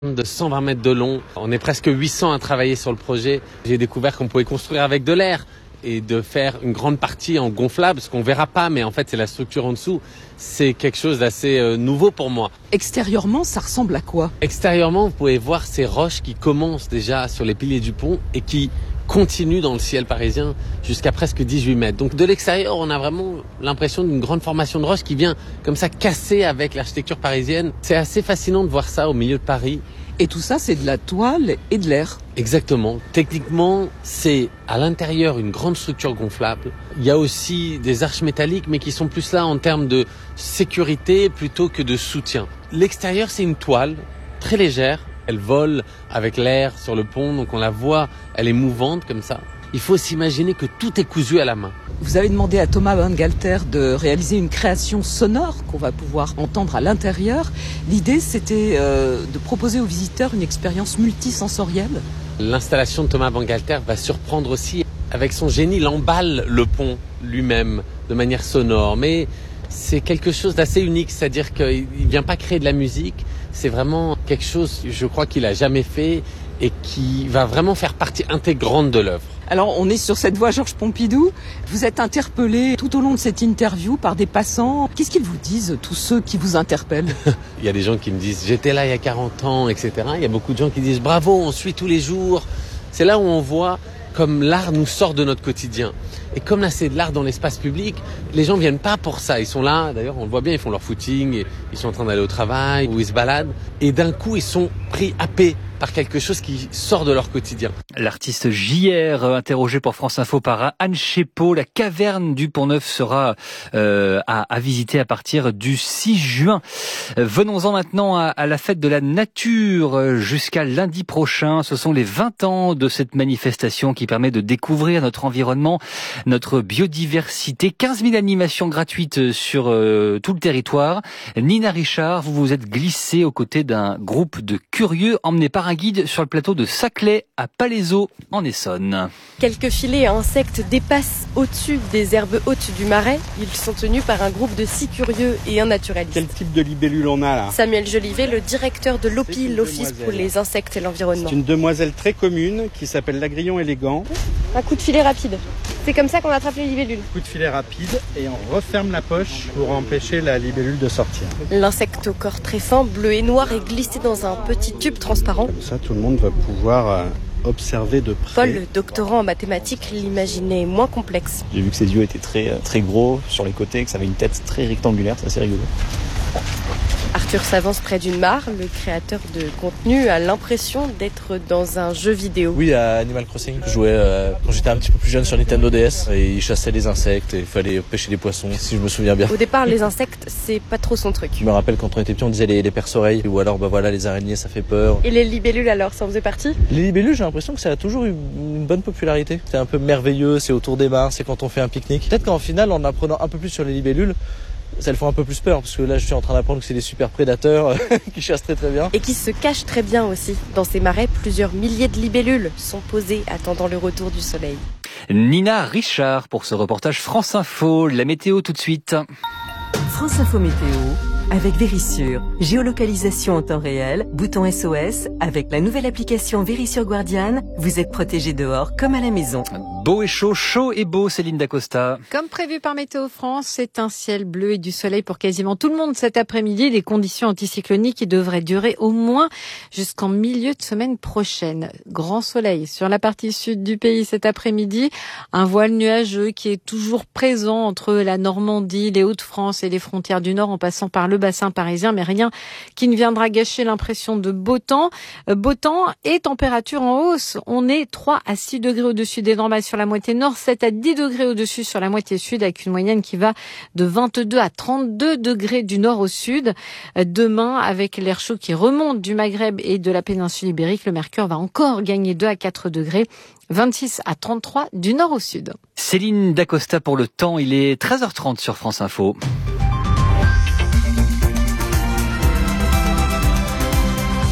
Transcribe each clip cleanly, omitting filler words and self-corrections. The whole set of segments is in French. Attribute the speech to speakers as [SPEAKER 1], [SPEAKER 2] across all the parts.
[SPEAKER 1] de 120 mètres de long. On est presque 800 à travailler sur le projet. J'ai découvert qu'on pouvait construire avec de l'air et de faire une grande partie en gonflable, ce qu'on verra pas, mais en fait c'est la structure en dessous. C'est quelque chose d'assez nouveau pour moi.
[SPEAKER 2] Extérieurement, ça ressemble à quoi?
[SPEAKER 1] Extérieurement, vous pouvez voir ces roches qui commencent déjà sur les piliers du pont et qui continuent dans le ciel parisien jusqu'à presque 18 mètres. Donc de l'extérieur, on a vraiment l'impression d'une grande formation de roches qui vient comme ça casser avec l'architecture parisienne. C'est assez fascinant de voir ça au milieu de Paris.
[SPEAKER 2] Et tout ça, c'est de la toile et de l'air.
[SPEAKER 1] Exactement. Techniquement, c'est à l'intérieur une grande structure gonflable. Il y a aussi des arches métalliques, mais qui sont plus là en termes de sécurité plutôt que de soutien. L'extérieur, c'est une toile très légère. Elle vole avec l'air sur le pont, donc on la voit, elle est mouvante comme ça. Il faut s'imaginer que tout est cousu à la main.
[SPEAKER 2] Vous avez demandé à Thomas Bangalter de réaliser une création sonore qu'on va pouvoir entendre à l'intérieur. L'idée, c'était de proposer aux visiteurs une expérience multisensorielle.
[SPEAKER 1] L'installation de Thomas Bangalter va surprendre aussi. Avec son génie, il emballe le pont lui-même de manière sonore. Mais c'est quelque chose d'assez unique, c'est-à-dire qu'il ne vient pas créer de la musique. C'est vraiment quelque chose, je crois, qu'il n'a jamais fait et qui va vraiment faire partie intégrante de l'œuvre.
[SPEAKER 2] Alors, on est sur cette voie Georges Pompidou. Vous êtes interpellé tout au long de cette interview par des passants. Qu'est-ce qu'ils vous disent, tous ceux qui vous interpellent?
[SPEAKER 1] Il y a des gens qui me disent « j'étais là il y a 40 ans », etc. Il y a beaucoup de gens qui disent « bravo, on suit tous les jours ». C'est là où on voit comme l'art nous sort de notre quotidien. Et comme là, c'est de l'art dans l'espace public, les gens viennent pas pour ça. Ils sont là, d'ailleurs, on le voit bien, ils font leur footing, et ils sont en train d'aller au travail, ou ils se baladent. Et d'un coup, ils sont pris happés par quelque chose qui sort de leur quotidien.
[SPEAKER 3] L'artiste JR, interrogé pour France Info par Anne Chépeau. La caverne du Pont-Neuf sera à visiter à partir du 6 juin. Venons-en maintenant à la fête de la nature jusqu'à lundi prochain. Ce sont les 20 ans de cette manifestation qui permet de découvrir notre environnement, notre biodiversité. 15 000 animations gratuites sur tout le territoire. Nina Richard, vous vous êtes glissée aux côtés d'un groupe de curieux emmenés par un guide sur le plateau de Saclay à Palaiseau en Essonne.
[SPEAKER 4] Quelques filets à insectes dépassent au-dessus des herbes hautes du Marais. Ils sont tenus par un groupe de 6 curieux et un naturaliste.
[SPEAKER 5] Quel type de libellule on a là?
[SPEAKER 4] Samuel Jolivet, le directeur de l'OPI, l'Office pour les insectes et l'environnement.
[SPEAKER 5] C'est une demoiselle très commune qui s'appelle l'agrillon élégant.
[SPEAKER 4] Un coup de filet rapide. C'est comme ça qu'on attrape les libellules.
[SPEAKER 5] Coup de filet rapide et on referme la poche pour empêcher la libellule de sortir.
[SPEAKER 4] L'insecte au corps très fin, bleu et noir, est glissé dans un petit tube transparent.
[SPEAKER 5] Comme ça, tout le monde va pouvoir observer de près.
[SPEAKER 4] Paul, le doctorant en mathématiques, l'imaginait moins complexe.
[SPEAKER 6] J'ai vu que ses yeux étaient très gros sur les côtés, que ça avait une tête très rectangulaire, c'est assez rigolo.
[SPEAKER 4] Arthur s'avance près d'une mare. Le créateur de contenu a l'impression d'être dans un jeu vidéo.
[SPEAKER 6] Oui, à Animal Crossing, je jouais quand j'étais un petit peu plus jeune sur Nintendo DS et il chassait les insectes et il fallait pêcher des poissons, si je me souviens bien.
[SPEAKER 4] Au départ, les insectes, c'est pas trop son truc.
[SPEAKER 6] Je me rappelle quand on était petit, on disait les perce-oreilles ou alors les araignées, ça fait peur.
[SPEAKER 4] Et les libellules alors, ça en faisait partie?
[SPEAKER 6] Les libellules, j'ai l'impression que ça a toujours eu une bonne popularité. C'est un peu merveilleux, c'est autour des mares, c'est quand on fait un pique-nique. Peut-être qu'en final, en apprenant un peu plus sur les libellules, ça le fait un peu plus peur, parce que là je suis en train d'apprendre que c'est des super prédateurs qui chassent très bien.
[SPEAKER 4] Et qui se cachent très bien aussi. Dans ces marais, plusieurs milliers de libellules sont posées attendant le retour du soleil.
[SPEAKER 3] Nina Richard pour ce reportage France Info. La météo tout de suite.
[SPEAKER 7] France Info Météo avec Vérissure. Géolocalisation en temps réel, bouton SOS. Avec la nouvelle application Vérissure Guardian, vous êtes protégé dehors comme à la maison.
[SPEAKER 3] Beau et chaud, chaud et beau, Céline Dacosta.
[SPEAKER 8] Comme prévu par Météo France, c'est un ciel bleu et du soleil pour quasiment tout le monde cet après-midi. Des conditions anticycloniques qui devraient durer au moins jusqu'en milieu de semaine prochaine. Grand soleil sur la partie sud du pays cet après-midi. Un voile nuageux qui est toujours présent entre la Normandie, les Hauts-de-France et les frontières du Nord en passant par le bassin parisien, mais rien qui ne viendra gâcher l'impression de beau temps. Beau temps et température en hausse. On est 3 à 6 degrés au-dessus des normales sur la moitié nord, 7 à 10 degrés au-dessus sur la moitié sud, avec une moyenne qui va de 22 à 32 degrés du nord au sud. Demain, avec l'air chaud qui remonte du Maghreb et de la péninsule ibérique, le mercure va encore gagner 2 à 4 degrés. 26 à 33 du nord au sud.
[SPEAKER 3] Céline Dacosta pour le temps, il est 13h30 sur France Info. Et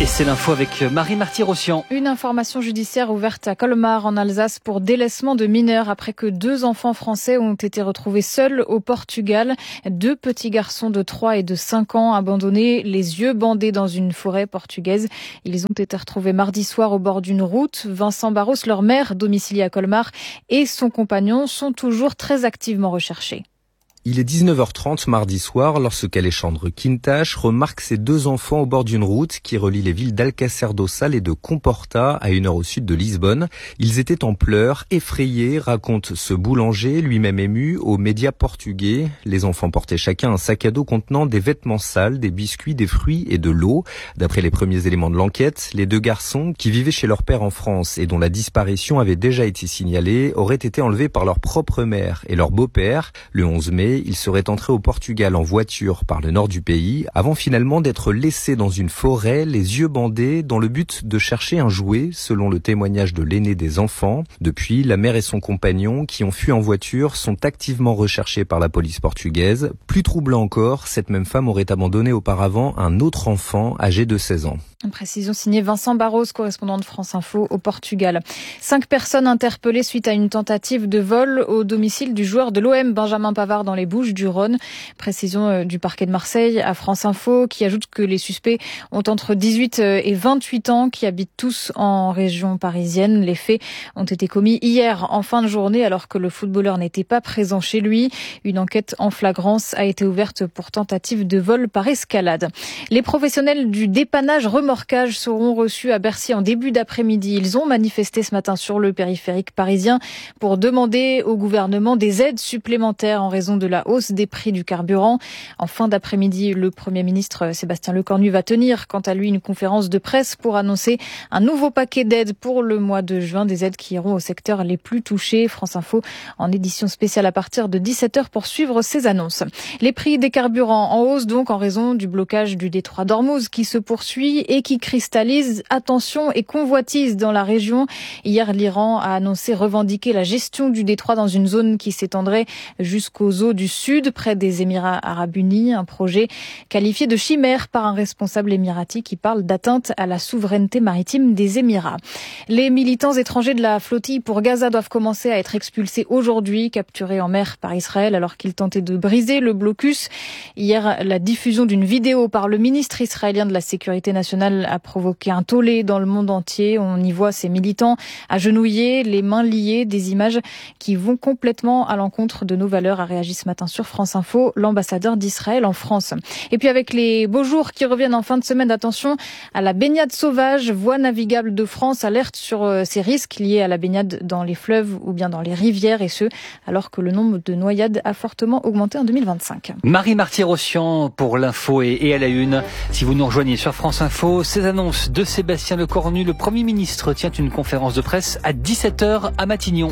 [SPEAKER 3] c'est l'info avec Marie Marty-Rossian.
[SPEAKER 9] Une information judiciaire ouverte à Colmar en Alsace pour délaissement de mineurs après que 2 enfants français ont été retrouvés seuls au Portugal. 2 petits garçons de 3 et de 5 ans abandonnés, les yeux bandés dans une forêt portugaise. Ils ont été retrouvés mardi soir au bord d'une route. Vincent Barros, leur mère, domiciliée à Colmar, et son compagnon sont toujours très activement recherchés.
[SPEAKER 10] Il est 19h30 mardi soir lorsque Alexandre Quintas remarque ses 2 enfants au bord d'une route qui relie les villes d'Alcácer do Sal et de Comporta à 1 heure au sud de Lisbonne. Ils étaient en pleurs, effrayés, raconte ce boulanger, lui-même ému, aux médias portugais. Les enfants portaient chacun un sac à dos contenant des vêtements sales, des biscuits, des fruits et de l'eau. D'après les premiers éléments de l'enquête, les 2 garçons qui vivaient chez leur père en France et dont la disparition avait déjà été signalée auraient été enlevés par leur propre mère et leur beau-père. Le 11 mai, ils seraient entrés au Portugal en voiture par le nord du pays, avant finalement d'être laissés dans une forêt, les yeux bandés, dans le but de chercher un jouet, selon le témoignage de l'aîné des enfants. Depuis, la mère et son compagnon, qui ont fui en voiture, sont activement recherchés par la police portugaise. Plus troublant encore, cette même femme aurait abandonné auparavant un autre enfant âgé de 16 ans.
[SPEAKER 9] Une précision signée Vincent Barros, correspondant de France Info au Portugal. 5 personnes interpellées suite à une tentative de vol au domicile du joueur de l'OM, Benjamin Pavard, dans les Bouches-du-Rhône. Précision du parquet de Marseille à France Info, qui ajoute que les suspects ont entre 18 et 28 ans, qui habitent tous en région parisienne. Les faits ont été commis hier en fin de journée, alors que le footballeur n'était pas présent chez lui. Une enquête en flagrance a été ouverte pour tentative de vol par escalade. Les professionnels du dépannage remorquage seront reçus à Bercy en début d'après-midi. Ils ont manifesté ce matin sur le périphérique parisien pour demander au gouvernement des aides supplémentaires en raison de la hausse des prix du carburant. En fin d'après-midi, le Premier ministre Sébastien Lecornu va tenir quant à lui une conférence de presse pour annoncer un nouveau paquet d'aides pour le mois de juin, des aides qui iront aux secteurs les plus touchés. France Info en édition spéciale à partir de 17h pour suivre ces annonces. Les prix des carburants en hausse donc en raison du blocage du détroit d'Ormuz qui se poursuit et qui cristallise attention et convoitise dans la région. Hier, l'Iran a annoncé revendiquer la gestion du détroit dans une zone qui s'étendrait jusqu'aux eaux du sud, près des Émirats arabes unis. Un projet qualifié de chimère par un responsable émirati qui parle d'atteinte à la souveraineté maritime des Émirats. Les militants étrangers de la flottille pour Gaza doivent commencer à être expulsés aujourd'hui, capturés en mer par Israël alors qu'ils tentaient de briser le blocus. Hier, la diffusion d'une vidéo par le ministre israélien de la Sécurité nationale a provoqué un tollé dans le monde entier. On y voit ces militants agenouillés, les mains liées, des images qui vont complètement à l'encontre de nos valeurs, a réagi ce matin sur France Info l'ambassadeur d'Israël en France. Et puis avec les beaux jours qui reviennent en fin de semaine, attention à la baignade sauvage. Voies navigables de France alerte sur ces risques liés à la baignade dans les fleuves ou bien dans les rivières, et ce, alors que le nombre de noyades a fortement augmenté en 2025.
[SPEAKER 3] Marie Marty-Rossian pour l'info et à la une. Si vous nous rejoignez sur France Info, ces annonces de Sébastien Lecornu, le Premier ministre tient une conférence de presse à 17h à Matignon.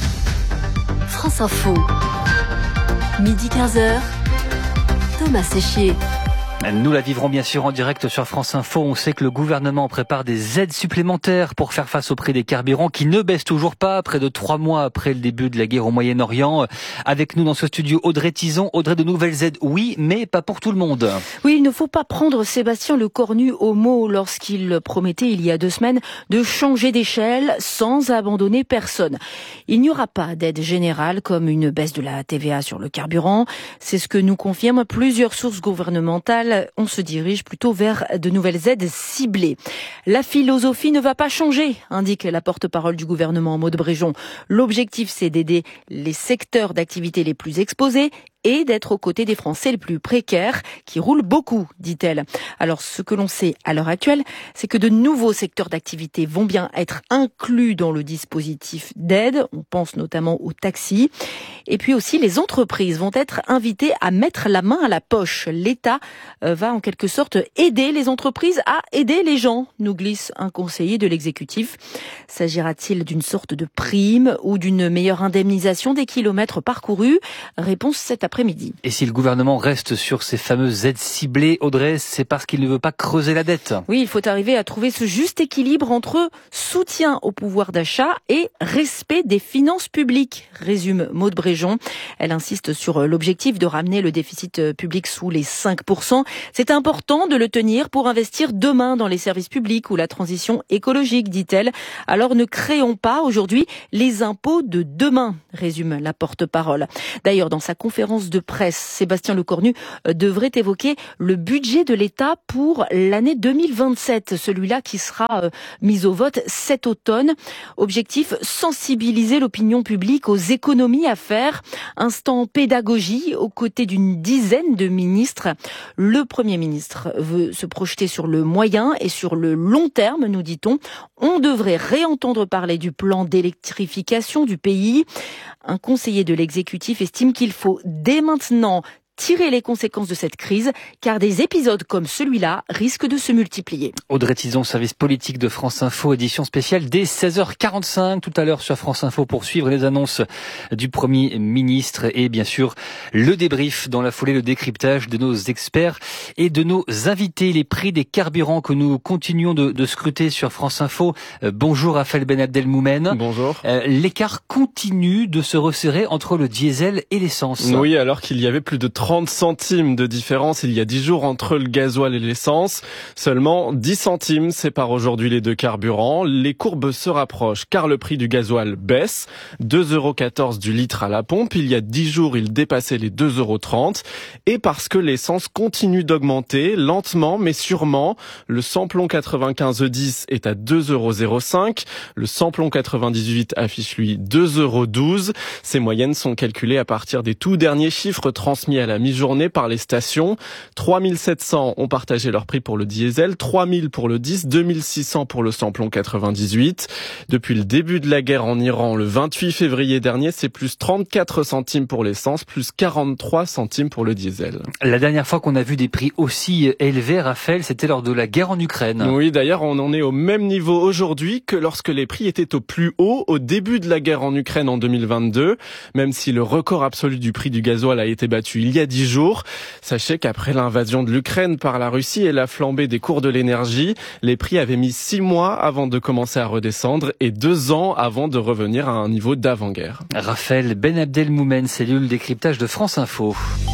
[SPEAKER 11] France Info, midi 15h, Thomas Séchier.
[SPEAKER 3] Nous la vivrons bien sûr en direct sur France Info. On sait que le gouvernement prépare des aides supplémentaires pour faire face au prix des carburants qui ne baissent toujours pas, près de 3 mois après le début de la guerre au Moyen-Orient. Avec nous dans ce studio, Audrey Tison. Audrey, de nouvelles aides, oui, mais pas pour tout le monde.
[SPEAKER 12] Oui, il ne faut pas prendre Sébastien Lecornu au mot lorsqu'il promettait il y a 2 semaines de changer d'échelle sans abandonner personne. Il n'y aura pas d'aide générale comme une baisse de la TVA sur le carburant. C'est ce que nous confirment plusieurs sources gouvernementales. On se dirige plutôt vers de nouvelles aides ciblées. La philosophie ne va pas changer, indique la porte-parole du gouvernement, Maud Bréjon. L'objectif, c'est d'aider les secteurs d'activité les plus exposés et d'être aux côtés des Français les plus précaires, qui roulent beaucoup, dit-elle. Alors, ce que l'on sait à l'heure actuelle, c'est que de nouveaux secteurs d'activité vont bien être inclus dans le dispositif d'aide. On pense notamment aux taxis. Et puis aussi, les entreprises vont être invitées à mettre la main à la poche. L'État va en quelque sorte aider les entreprises à aider les gens, nous glisse un conseiller de l'exécutif. S'agira-t-il d'une sorte de prime ou d'une meilleure indemnisation des kilomètres parcourus ? Réponse cet après-midi après-midi.
[SPEAKER 3] Et si le gouvernement reste sur ces fameuses aides ciblées, Audrey, c'est parce qu'il ne veut pas creuser la dette.
[SPEAKER 12] Oui, il faut arriver à trouver ce juste équilibre entre soutien au pouvoir d'achat et respect des finances publiques, résume Maude Bréjon. Elle insiste sur l'objectif de ramener le déficit public sous les 5%. C'est important de le tenir pour investir demain dans les services publics ou la transition écologique, dit-elle. Alors ne créons pas aujourd'hui les impôts de demain, résume la porte-parole. D'ailleurs, dans sa conférence de presse, Sébastien Lecornu devrait évoquer le budget de l'État pour l'année 2027, celui-là qui sera mis au vote cet automne. Objectif, sensibiliser l'opinion publique aux économies à faire. Instant pédagogie aux côtés d'une dizaine de ministres. Le Premier ministre veut se projeter sur le moyen et sur le long terme, nous dit-on. On devrait réentendre parler du plan d'électrification du pays. Un conseiller de l'exécutif estime qu'il faut dès maintenant tirer les conséquences de cette crise, car des épisodes comme celui-là risquent de se multiplier.
[SPEAKER 3] Audrey Tizon, service politique de France Info, édition spéciale dès 16h45, tout à l'heure sur France Info pour suivre les annonces du Premier ministre et bien sûr le débrief dans la foulée, le décryptage de nos experts et de nos invités, les prix des carburants que nous continuons de scruter sur France Info. Bonjour Raphaël Ben Abdelmoumen.
[SPEAKER 13] Bonjour.
[SPEAKER 3] L'écart continue de se resserrer entre le diesel et l'essence.
[SPEAKER 13] Oui, alors qu'il y avait plus de 30 centimes de différence il y a 10 jours entre le gasoil et l'essence. Seulement 10 centimes séparent aujourd'hui les deux carburants. Les courbes se rapprochent car le prix du gasoil baisse. 2,14 € du litre à la pompe. Il y a 10 jours, il dépassait les 2,30 €. Et parce que l'essence continue d'augmenter, lentement mais sûrement, le samplon 95 E10 est à 2,05 €. Le samplon 98 affiche lui 2,12 €. Ces moyennes sont calculées à partir des tout derniers chiffres transmis à la mi-journée par les stations. 3700 ont partagé leur prix pour le diesel, 3000 pour le 10, 2600 pour le samplon 98. Depuis le début de la guerre en Iran, le 28 février dernier, c'est plus 34 centimes pour l'essence, plus 43 centimes pour le diesel.
[SPEAKER 3] La dernière fois qu'on a vu des prix aussi élevés, Raphaël, c'était lors de la guerre en Ukraine.
[SPEAKER 13] Oui, d'ailleurs, on en est au même niveau aujourd'hui que lorsque les prix étaient au plus haut au début de la guerre en Ukraine en 2022, même si le record absolu du prix du gasoil a été battu il y a 10 jours. Sachez qu'après l'invasion de l'Ukraine par la Russie et la flambée des cours de l'énergie, les prix avaient mis 6 mois avant de commencer à redescendre et 2 ans avant de revenir à un niveau d'avant-guerre.
[SPEAKER 3] Raphaël Ben Abdelmoumen, cellule décryptage de France Info.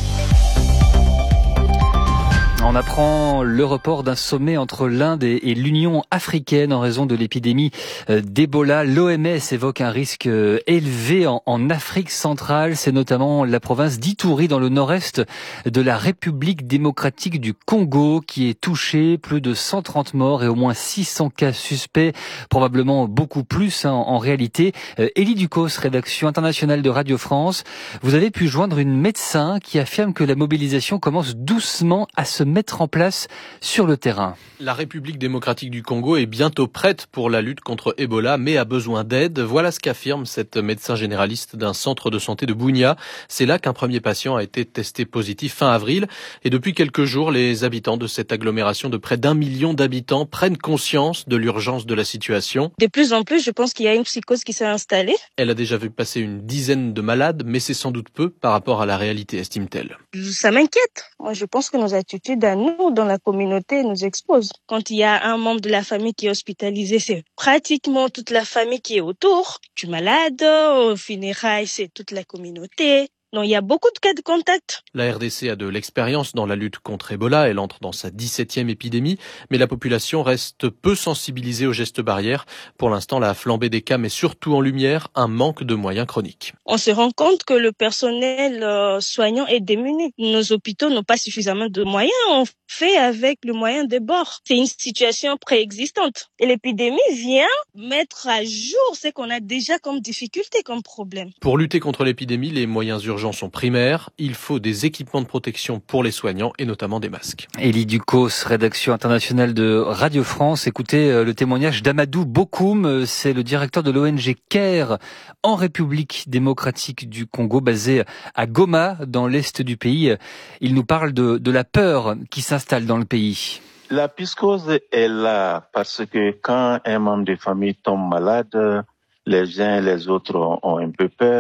[SPEAKER 3] On apprend le report d'un sommet entre l'Inde et l'Union africaine en raison de l'épidémie d'Ebola. L'OMS évoque un risque élevé en Afrique centrale. C'est notamment la province d'Ituri dans le nord-est de la République démocratique du Congo qui est touchée. Plus de 130 morts et au moins 600 cas suspects, probablement beaucoup plus en réalité. Élie Ducos, rédaction internationale de Radio France. Vous avez pu joindre une médecin qui affirme que la mobilisation commence doucement à se mettre en place sur le terrain.
[SPEAKER 1] La République démocratique du Congo est bientôt prête pour la lutte contre Ebola, mais a besoin d'aide. Voilà ce qu'affirme cette médecin généraliste d'un centre de santé de Bunia. C'est là qu'un premier patient a été testé positif fin avril. Et depuis quelques jours, les habitants de cette agglomération de près d'1 million d'habitants prennent conscience de l'urgence de la situation.
[SPEAKER 14] De plus en plus, je pense qu'il y a une psychose qui s'est installée.
[SPEAKER 1] Elle a déjà vu passer une dizaine de malades, mais c'est sans doute peu par rapport à la réalité, estime-t-elle.
[SPEAKER 14] Ça m'inquiète. Moi, je pense que nos attitudes à nous, dans la communauté, nous exposent. Quand il y a un membre de la famille qui est hospitalisé, c'est pratiquement toute la famille qui est autour. Tu es malade, au funérailles, c'est toute la communauté. Donc, il y a beaucoup de cas de contact.
[SPEAKER 1] La RDC a de l'expérience dans la lutte contre Ebola. Elle entre dans sa 17e épidémie, mais la population reste peu sensibilisée aux gestes barrières. Pour l'instant, la flambée des cas met surtout en lumière un manque de moyens chroniques.
[SPEAKER 14] On se rend compte que le personnel soignant est démuni. Nos hôpitaux n'ont pas suffisamment de moyens. On fait avec le moyen des bords. C'est une situation préexistante. Et l'épidémie vient mettre à jour ce qu'on a déjà comme difficulté, comme problème.
[SPEAKER 1] Pour lutter contre l'épidémie, les moyens urgents sont primaires. Il faut des équipements de protection pour les soignants et notamment des masques.
[SPEAKER 3] Élie Ducos, rédaction internationale de Radio France. Écoutez le témoignage d'Amadou Bokoum. C'est le directeur de l'ONG CARE en République démocratique du Congo, basé à Goma, dans l'est du pays. Il nous parle de la peur qui s'installe dans le pays.
[SPEAKER 15] La psychose est là parce que quand un membre de famille tombe malade, les uns et les autres ont un peu peur.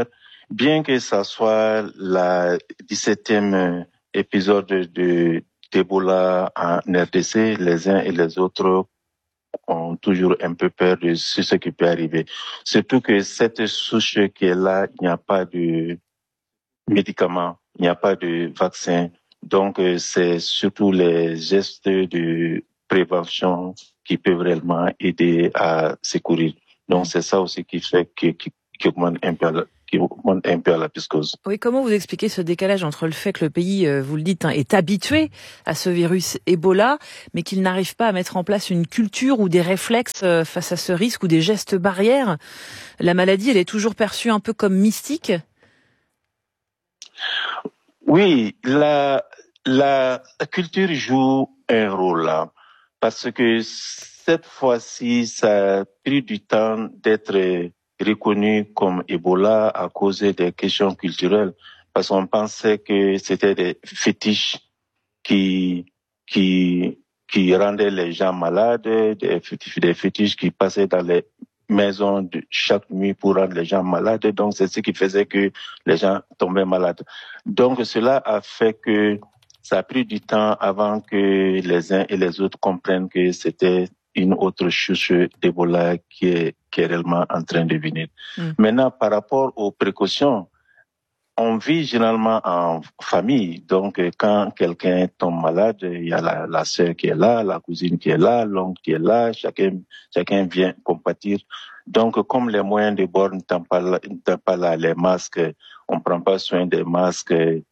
[SPEAKER 15] bien que ça soit la 17e épisode d'Ebola en RDC, les uns et les autres ont toujours un peu peur de ce qui peut arriver. Surtout que cette souche qui est là, il n'y a pas de médicaments, il n'y a pas de vaccin. Donc, c'est surtout les gestes de prévention qui peuvent réellement aider à secourir. Donc, c'est ça aussi qui fait qui augmente un peu à la piscose.
[SPEAKER 12] Oui, comment vous expliquez ce décalage entre le fait que le pays, vous le dites, est habitué à ce virus Ebola, mais qu'il n'arrive pas à mettre en place une culture ou des réflexes face à ce risque ou des gestes barrières? La maladie, elle est toujours perçue un peu comme mystique?
[SPEAKER 15] Oui, la culture joue un rôle là, parce que cette fois-ci, ça a pris du temps d'être reconnu comme Ebola à cause des questions culturelles, parce qu'on pensait que c'était des fétiches qui rendaient les gens malades, des fétiches qui passaient dans les maisons de chaque nuit pour rendre les gens malades. Donc, c'est ce qui faisait que les gens tombaient malades. Donc, cela a fait que ça a pris du temps avant que les uns et les autres comprennent que c'était une autre chouche d'Ebola qui est réellement en train de venir. Maintenant, par rapport aux précautions, on vit généralement en famille. Donc, quand quelqu'un tombe malade, il y a la sœur qui est là, la cousine qui est là, l'oncle qui est là, chacun vient compatir. Donc, comme les moyens de bord ne sont pas là, les masques, on prend pas soin des masques,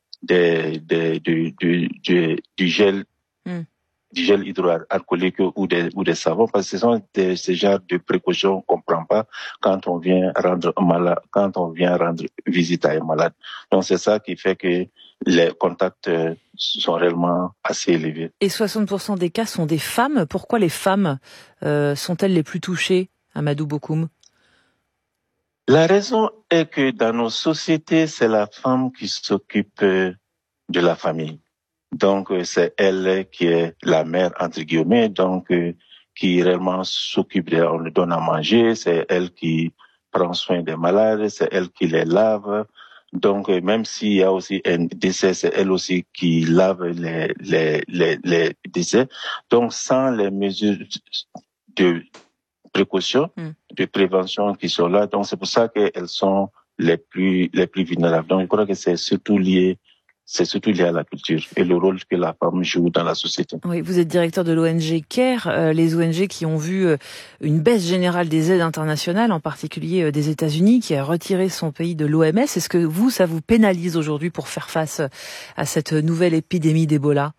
[SPEAKER 15] du gel, du gel hydroalcoolique ou des savons, parce que ce sont ces genres de précautions qu'on prend pas quand on vient rendre visite à un malade. Donc c'est ça qui fait que les contacts sont réellement assez élevés.
[SPEAKER 12] Et 60% des cas sont des femmes. Pourquoi les femmes sont-elles les plus touchées, Amadou Bokoum?
[SPEAKER 15] La raison est que dans nos sociétés, c'est la femme qui s'occupe de la famille. Donc, c'est elle qui est la mère, entre guillemets, donc qui réellement s'occupe on lui donne à manger, c'est elle qui prend soin des malades, c'est elle qui les lave. Donc, même s'il y a aussi un décès, c'est elle aussi qui lave les décès. Donc, sans les mesures de précaution, de prévention qui sont là, donc c'est pour ça qu'elles sont les plus vulnérables. Donc, je crois que c'est surtout lié à la culture et le rôle que la femme joue dans la société.
[SPEAKER 12] Oui, vous êtes directeur de l'ONG CARE, les ONG qui ont vu une baisse générale des aides internationales, en particulier des États-Unis, qui a retiré son pays de l'OMS. Est-ce que ça vous pénalise aujourd'hui pour faire face à cette nouvelle épidémie d'Ebola?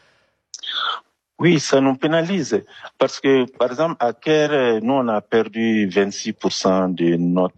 [SPEAKER 15] Oui, ça nous pénalise parce que, par exemple, à CARE, nous, on a perdu 26% de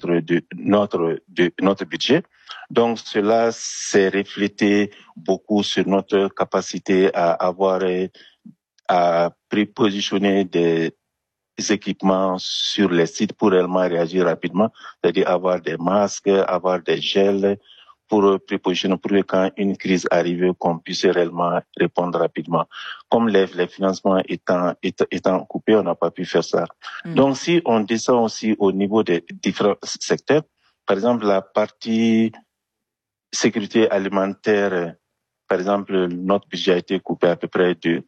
[SPEAKER 15] notre budget. Donc, cela s'est reflété beaucoup sur notre capacité à prépositionner des équipements sur les sites pour réellement réagir rapidement, c'est-à-dire avoir des masques, avoir des gels pour prépositionner, pour que quand une crise arrive, qu'on puisse réellement répondre rapidement. Comme les financements étant coupés, on n'a pas pu faire ça. Donc, si on descend aussi au niveau des différents secteurs, par exemple, la partie sécurité alimentaire, par exemple, notre budget a été coupé à peu près de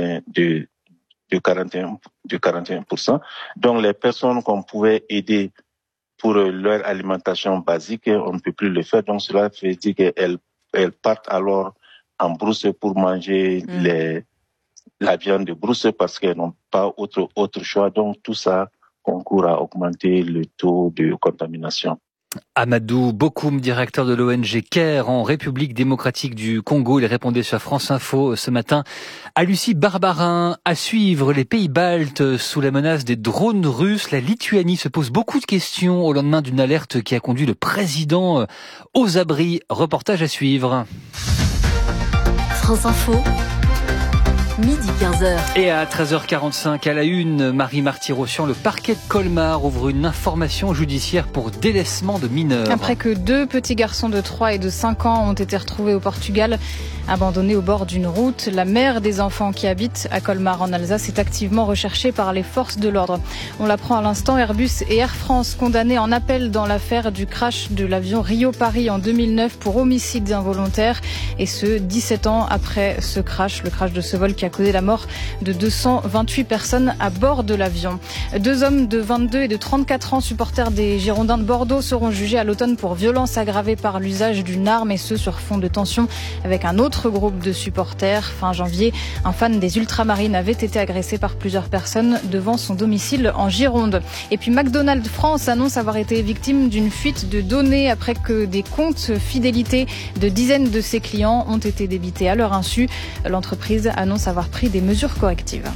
[SPEAKER 15] 41%. Donc, les personnes qu'on pouvait aider pour leur alimentation basique, on ne peut plus le faire. Donc, cela veut dire qu'elles partent alors en brousse pour manger la viande de brousse parce qu'elles n'ont pas autre choix. Donc, tout ça concourt à augmenter le taux de contamination.
[SPEAKER 3] Amadou Bokoum, directeur de l'ONG CARE en République démocratique du Congo. Il répondait sur France Info ce matin à Lucie Barbarin. À suivre, les pays baltes sous la menace des drones russes. La Lituanie se pose beaucoup de questions au lendemain d'une alerte qui a conduit le président aux abris. Reportage à suivre.
[SPEAKER 11] France Info. midi 15h.
[SPEAKER 3] Et à 13h45, à la une, Marie Marty-Rossian, le parquet de Colmar ouvre une information judiciaire pour délaissement de mineurs.
[SPEAKER 9] Après que 2 petits garçons de 3 et de 5 ans ont été retrouvés au Portugal, abandonnés au bord d'une route, la mère des enfants qui habitent à Colmar en Alsace est activement recherchée par les forces de l'ordre. On l'apprend à l'instant, Airbus et Air France condamnés en appel dans l'affaire du crash de l'avion Rio-Paris en 2009 pour homicide involontaire. Et ce, 17 ans après ce crash, le crash de ce vol qui a causé la mort de 228 personnes à bord de l'avion. 2 hommes de 22 et de 34 ans, supporters des Girondins de Bordeaux, seront jugés à l'automne pour violence aggravée par l'usage d'une arme, et ce sur fond de tension avec un autre groupe de supporters. Fin janvier, un fan des Ultramarines avait été agressé par plusieurs personnes devant son domicile en Gironde. Et puis McDonald's France annonce avoir été victime d'une fuite de données après que des comptes fidélité de dizaines de ses clients ont été débités à leur insu. L'entreprise annonce avoir pris des mesures correctives.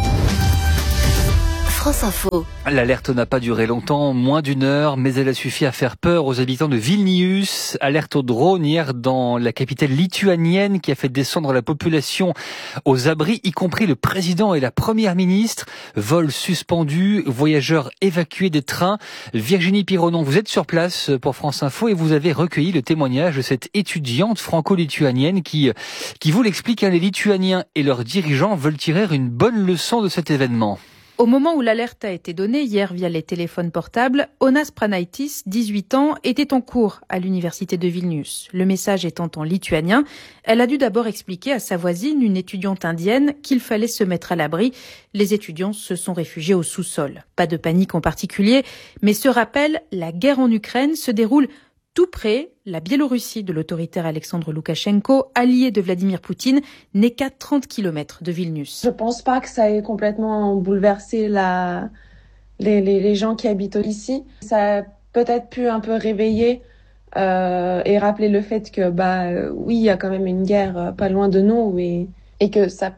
[SPEAKER 11] France Info.
[SPEAKER 3] L'alerte n'a pas duré longtemps, moins d'1 heure, mais elle a suffi à faire peur aux habitants de Vilnius. Alerte au drone hier dans la capitale lituanienne qui a fait descendre la population aux abris, y compris le président et la première ministre. Vols suspendus, voyageurs évacués des trains. Virginie Pironon, vous êtes sur place pour France Info et vous avez recueilli le témoignage de cette étudiante franco-lituanienne qui vous l'explique, les Lituaniens et leurs dirigeants veulent tirer une bonne leçon de cet événement.
[SPEAKER 16] Au moment où l'alerte a été donnée hier via les téléphones portables, Onas Pranaitis, 18 ans, était en cours à l'université de Vilnius. Le message étant en lituanien, elle a dû d'abord expliquer à sa voisine, une étudiante indienne, qu'il fallait se mettre à l'abri. Les étudiants se sont réfugiés au sous-sol. Pas de panique en particulier, mais ce rappel, la guerre en Ukraine se déroule tout près. La Biélorussie de l'autoritaire Alexandre Loukachenko, allié de Vladimir Poutine, n'est qu'à 30 km de Vilnius.
[SPEAKER 17] Je pense pas que ça ait complètement bouleversé les gens qui habitent ici. Ça a peut-être pu un peu réveiller et rappeler le fait que oui, il y a quand même une guerre pas loin de nous et que ça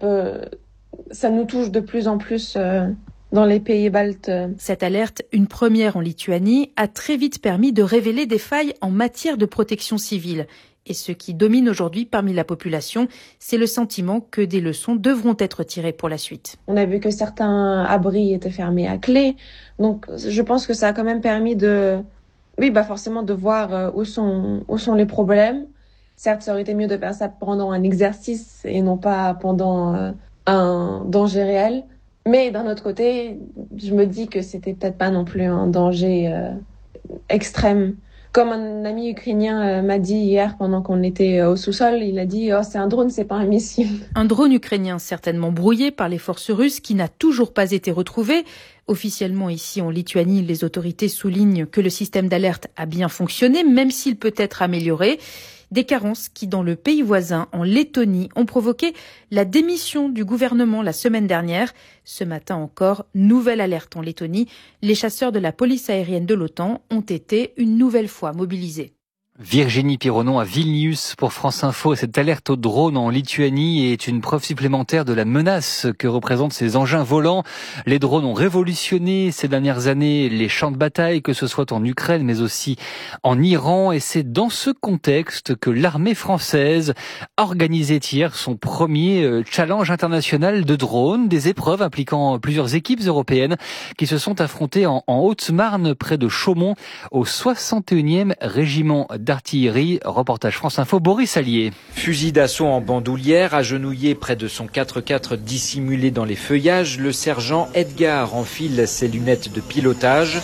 [SPEAKER 17] nous touche de plus en plus dans les pays baltes.
[SPEAKER 16] Cette alerte, une première en Lituanie, a très vite permis de révéler des failles en matière de protection civile. Et ce qui domine aujourd'hui parmi la population, c'est le sentiment que des leçons devront être tirées pour la suite.
[SPEAKER 17] On a vu que certains abris étaient fermés à clé. Donc je pense que ça a quand même permis forcément de voir où sont les problèmes. Certes, ça aurait été mieux de faire ça pendant un exercice et non pas pendant un danger réel. Mais d'un autre côté, je me dis que c'était peut-être pas non plus un danger extrême. Comme un ami ukrainien m'a dit hier pendant qu'on était au sous-sol, il a dit « Oh, c'est un drone, c'est pas un missile ».
[SPEAKER 16] Un drone ukrainien certainement brouillé par les forces russes qui n'a toujours pas été retrouvé. Officiellement ici en Lituanie, les autorités soulignent que le système d'alerte a bien fonctionné, même s'il peut être amélioré. Des carences qui, dans le pays voisin, en Lettonie, ont provoqué la démission du gouvernement la semaine dernière. Ce matin encore, nouvelle alerte en Lettonie. Les chasseurs de la police aérienne de l'OTAN ont été une nouvelle fois mobilisés.
[SPEAKER 3] Virginie Pironon à Vilnius pour France Info. Cette alerte au drone en Lituanie est une preuve supplémentaire de la menace que représentent ces engins volants. Les drones ont révolutionné ces dernières années les champs de bataille, que ce soit en Ukraine mais aussi en Iran. Et c'est dans ce contexte que l'armée française organisait hier son premier challenge international de drones, des épreuves impliquant plusieurs équipes européennes qui se sont affrontées en Haute-Marne près de Chaumont au 61e régiment d'artillerie. Reportage France Info, Boris Allier.
[SPEAKER 18] Fusil d'assaut en bandoulière, agenouillé près de son 4x4 dissimulé dans les feuillages, le sergent Edgar enfile ses lunettes de pilotage.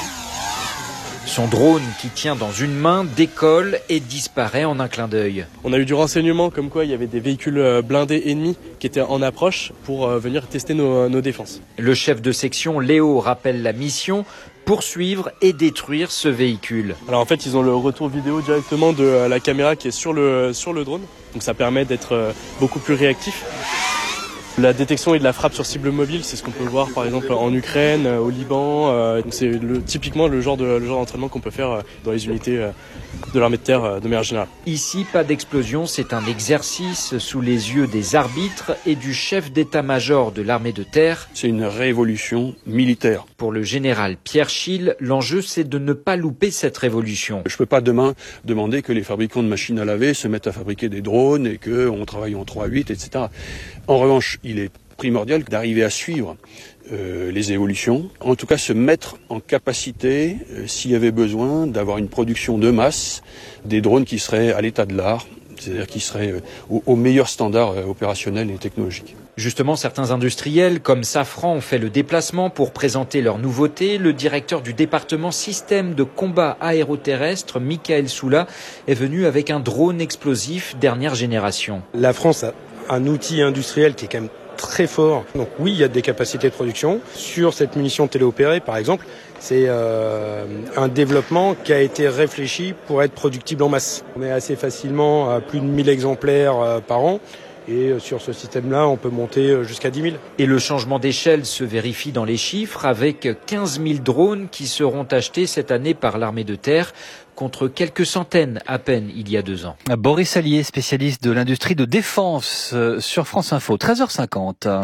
[SPEAKER 18] Son drone, qui tient dans une main, décolle et disparaît en un clin d'œil.
[SPEAKER 19] On a eu du renseignement comme quoi il y avait des véhicules blindés ennemis qui étaient en approche pour venir tester nos défenses.
[SPEAKER 18] Le chef de section, Léo, rappelle la mission: poursuivre et détruire ce véhicule.
[SPEAKER 19] Alors en fait, ils ont le retour vidéo directement de la caméra qui est sur le drone. Donc ça permet d'être beaucoup plus réactif. La détection et de la frappe sur cible mobile, c'est ce qu'on peut voir par exemple en Ukraine, au Liban. C'est typiquement le genre d'entraînement qu'on peut faire dans les unités de l'armée de terre de manière générale.
[SPEAKER 18] Ici, pas d'explosion, c'est un exercice sous les yeux des arbitres et du chef d'état-major de l'armée de terre.
[SPEAKER 20] C'est une révolution militaire.
[SPEAKER 18] Pour le général Pierre Schill, l'enjeu c'est de ne pas louper cette révolution.
[SPEAKER 20] Je ne peux pas demain demander que les fabricants de machines à laver se mettent à fabriquer des drones et qu'on travaille en 3-8, etc. En revanche, il est primordial d'arriver à suivre les évolutions, en tout cas se mettre en capacité, s'il y avait besoin, d'avoir une production de masse, des drones qui seraient à l'état de l'art, c'est-à-dire qui seraient au meilleur standard opérationnel et technologique.
[SPEAKER 18] Justement, certains industriels comme Safran ont fait le déplacement pour présenter leurs nouveautés. Le directeur du département système de combat aéroterrestre, Michael Soula, est venu avec un drone explosif dernière génération.
[SPEAKER 21] La France a un outil industriel qui est quand même très fort. Donc oui, il y a des capacités de production. Sur cette munition téléopérée, par exemple, c'est un développement qui a été réfléchi pour être productible en masse. On est assez facilement à plus de 1000 exemplaires par an. Et sur ce système-là, on peut monter jusqu'à 10 000.
[SPEAKER 18] Et le changement d'échelle se vérifie dans les chiffres avec 15 000 drones qui seront achetés cette année par l'armée de terre contre quelques centaines à peine il y a 2 ans.
[SPEAKER 3] Boris Allier, spécialiste de l'industrie de défense sur France Info, 13h50.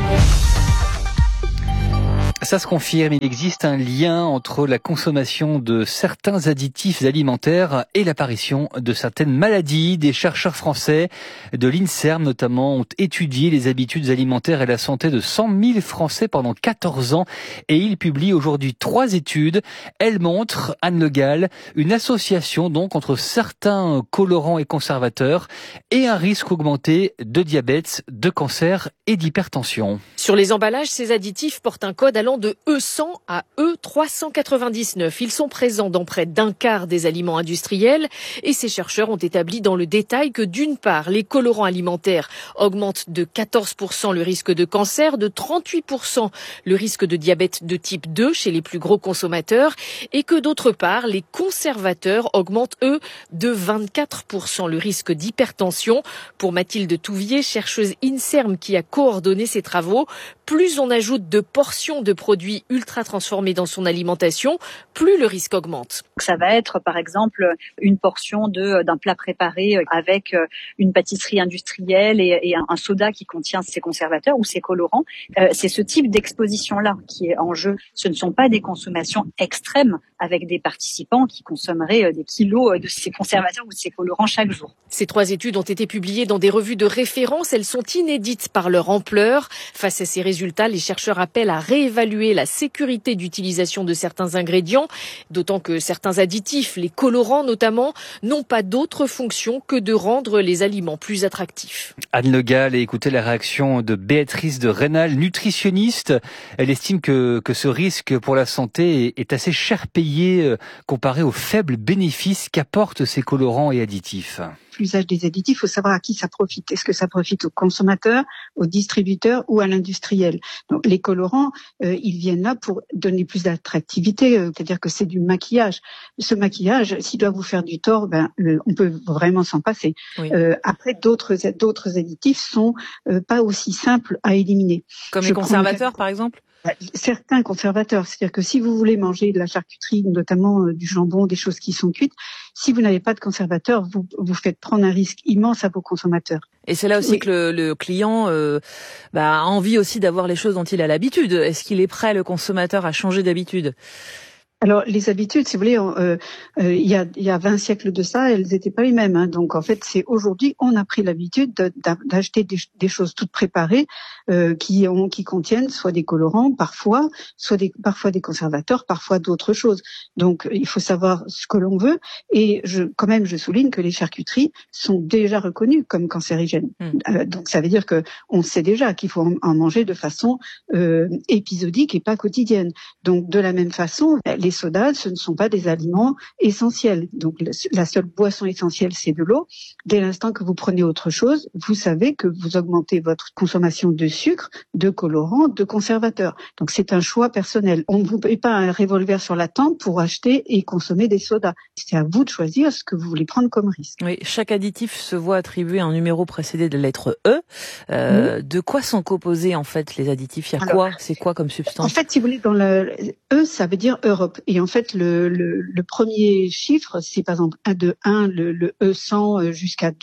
[SPEAKER 3] Ça se confirme, il existe un lien entre la consommation de certains additifs alimentaires et l'apparition de certaines maladies. Des chercheurs français de l'INSERM notamment ont étudié les habitudes alimentaires et la santé de 100 000 Français pendant 14 ans et ils publient aujourd'hui 3 études. Elles montrent, Anne Le Gall, une association donc entre certains colorants et conservateurs et un risque augmenté de diabète, de cancer et d'hypertension.
[SPEAKER 22] Sur les emballages, ces additifs portent un code allant de E100 à E399. Ils sont présents dans près d'un quart des aliments industriels et ces chercheurs ont établi dans le détail que d'une part, les colorants alimentaires augmentent de 14% le risque de cancer, de 38% le risque de diabète de type 2 chez les plus gros consommateurs et que d'autre part, les conservateurs augmentent eux de 24% le risque d'hypertension. Pour Mathilde Touvier, chercheuse INSERM qui a coordonné ces travaux, plus on ajoute de portions de produits ultra transformés dans son alimentation, plus le risque augmente.
[SPEAKER 23] Ça va être par exemple une portion d'un plat préparé avec une pâtisserie industrielle et un soda qui contient ces conservateurs ou ces colorants. C'est ce type d'exposition-là qui est en jeu. Ce ne sont pas des consommations extrêmes avec des participants qui consommeraient des kilos de ces conservateurs ou de ces colorants chaque jour.
[SPEAKER 22] Ces 3 études ont été publiées dans des revues de référence. Elles sont inédites par leur ampleur. Face à ces résultats, les chercheurs appellent à réévaluer la sécurité d'utilisation de certains ingrédients, d'autant que certains additifs, les colorants notamment, n'ont pas d'autre fonction que de rendre les aliments plus attractifs.
[SPEAKER 3] Anne Le Gall, et écoutez la réaction de Béatrice de Rénal, nutritionniste. Elle estime que ce risque pour la santé est assez cher payé comparé aux faibles bénéfices qu'apportent ces colorants et additifs.
[SPEAKER 24] L'usage des additifs, il faut savoir à qui ça profite. Est-ce que ça profite aux consommateurs, aux distributeurs ou à l'industriel? Donc, les colorants, ils viennent là pour donner plus d'attractivité, c'est-à-dire que c'est du maquillage. Ce maquillage, s'il doit vous faire du tort, on peut vraiment s'en passer. Oui. Après, d'autres additifs sont pas aussi simples à éliminer.
[SPEAKER 22] Comme les conservateurs, par exemple?
[SPEAKER 24] Certains conservateurs, c'est-à-dire que si vous voulez manger de la charcuterie, notamment du jambon, des choses qui sont cuites, si vous n'avez pas de conservateur, vous faites prendre un risque immense à vos consommateurs.
[SPEAKER 25] Et c'est là aussi que le client a envie aussi d'avoir les choses dont il a l'habitude. Est-ce qu'il est prêt, le consommateur, à changer d'habitude ?
[SPEAKER 24] Alors, les habitudes, si vous voulez, il y a 20 siècles de ça, elles n'étaient pas les mêmes. Hein. Donc, en fait, c'est aujourd'hui, on a pris l'habitude d'acheter des choses toutes préparées qui contiennent soit des colorants, parfois des conservateurs, parfois d'autres choses. Donc, il faut savoir ce que l'on veut. Et je souligne que les charcuteries sont déjà reconnues comme cancérigènes. Donc, ça veut dire que on sait déjà qu'il faut en manger de façon épisodique et pas quotidienne. Donc, de la même façon, les sodas, ce ne sont pas des aliments essentiels. Donc, la seule boisson essentielle, c'est de l'eau. Dès l'instant que vous prenez autre chose, vous savez que vous augmentez votre consommation de sucre, de colorants, de conservateurs. Donc, c'est un choix personnel. On ne vous paye pas un revolver sur la tempe pour acheter et consommer des sodas. C'est à vous de choisir ce que vous voulez prendre comme risque.
[SPEAKER 25] Oui, chaque additif se voit attribuer un numéro précédé de la lettre E. De quoi sont composés, en fait, les additifs? C'est quoi comme substance?
[SPEAKER 24] En fait, si vous voulez, dans le E, ça veut dire Europe. Et en fait, le premier chiffre, c'est par exemple de 1, le E100 jusqu'à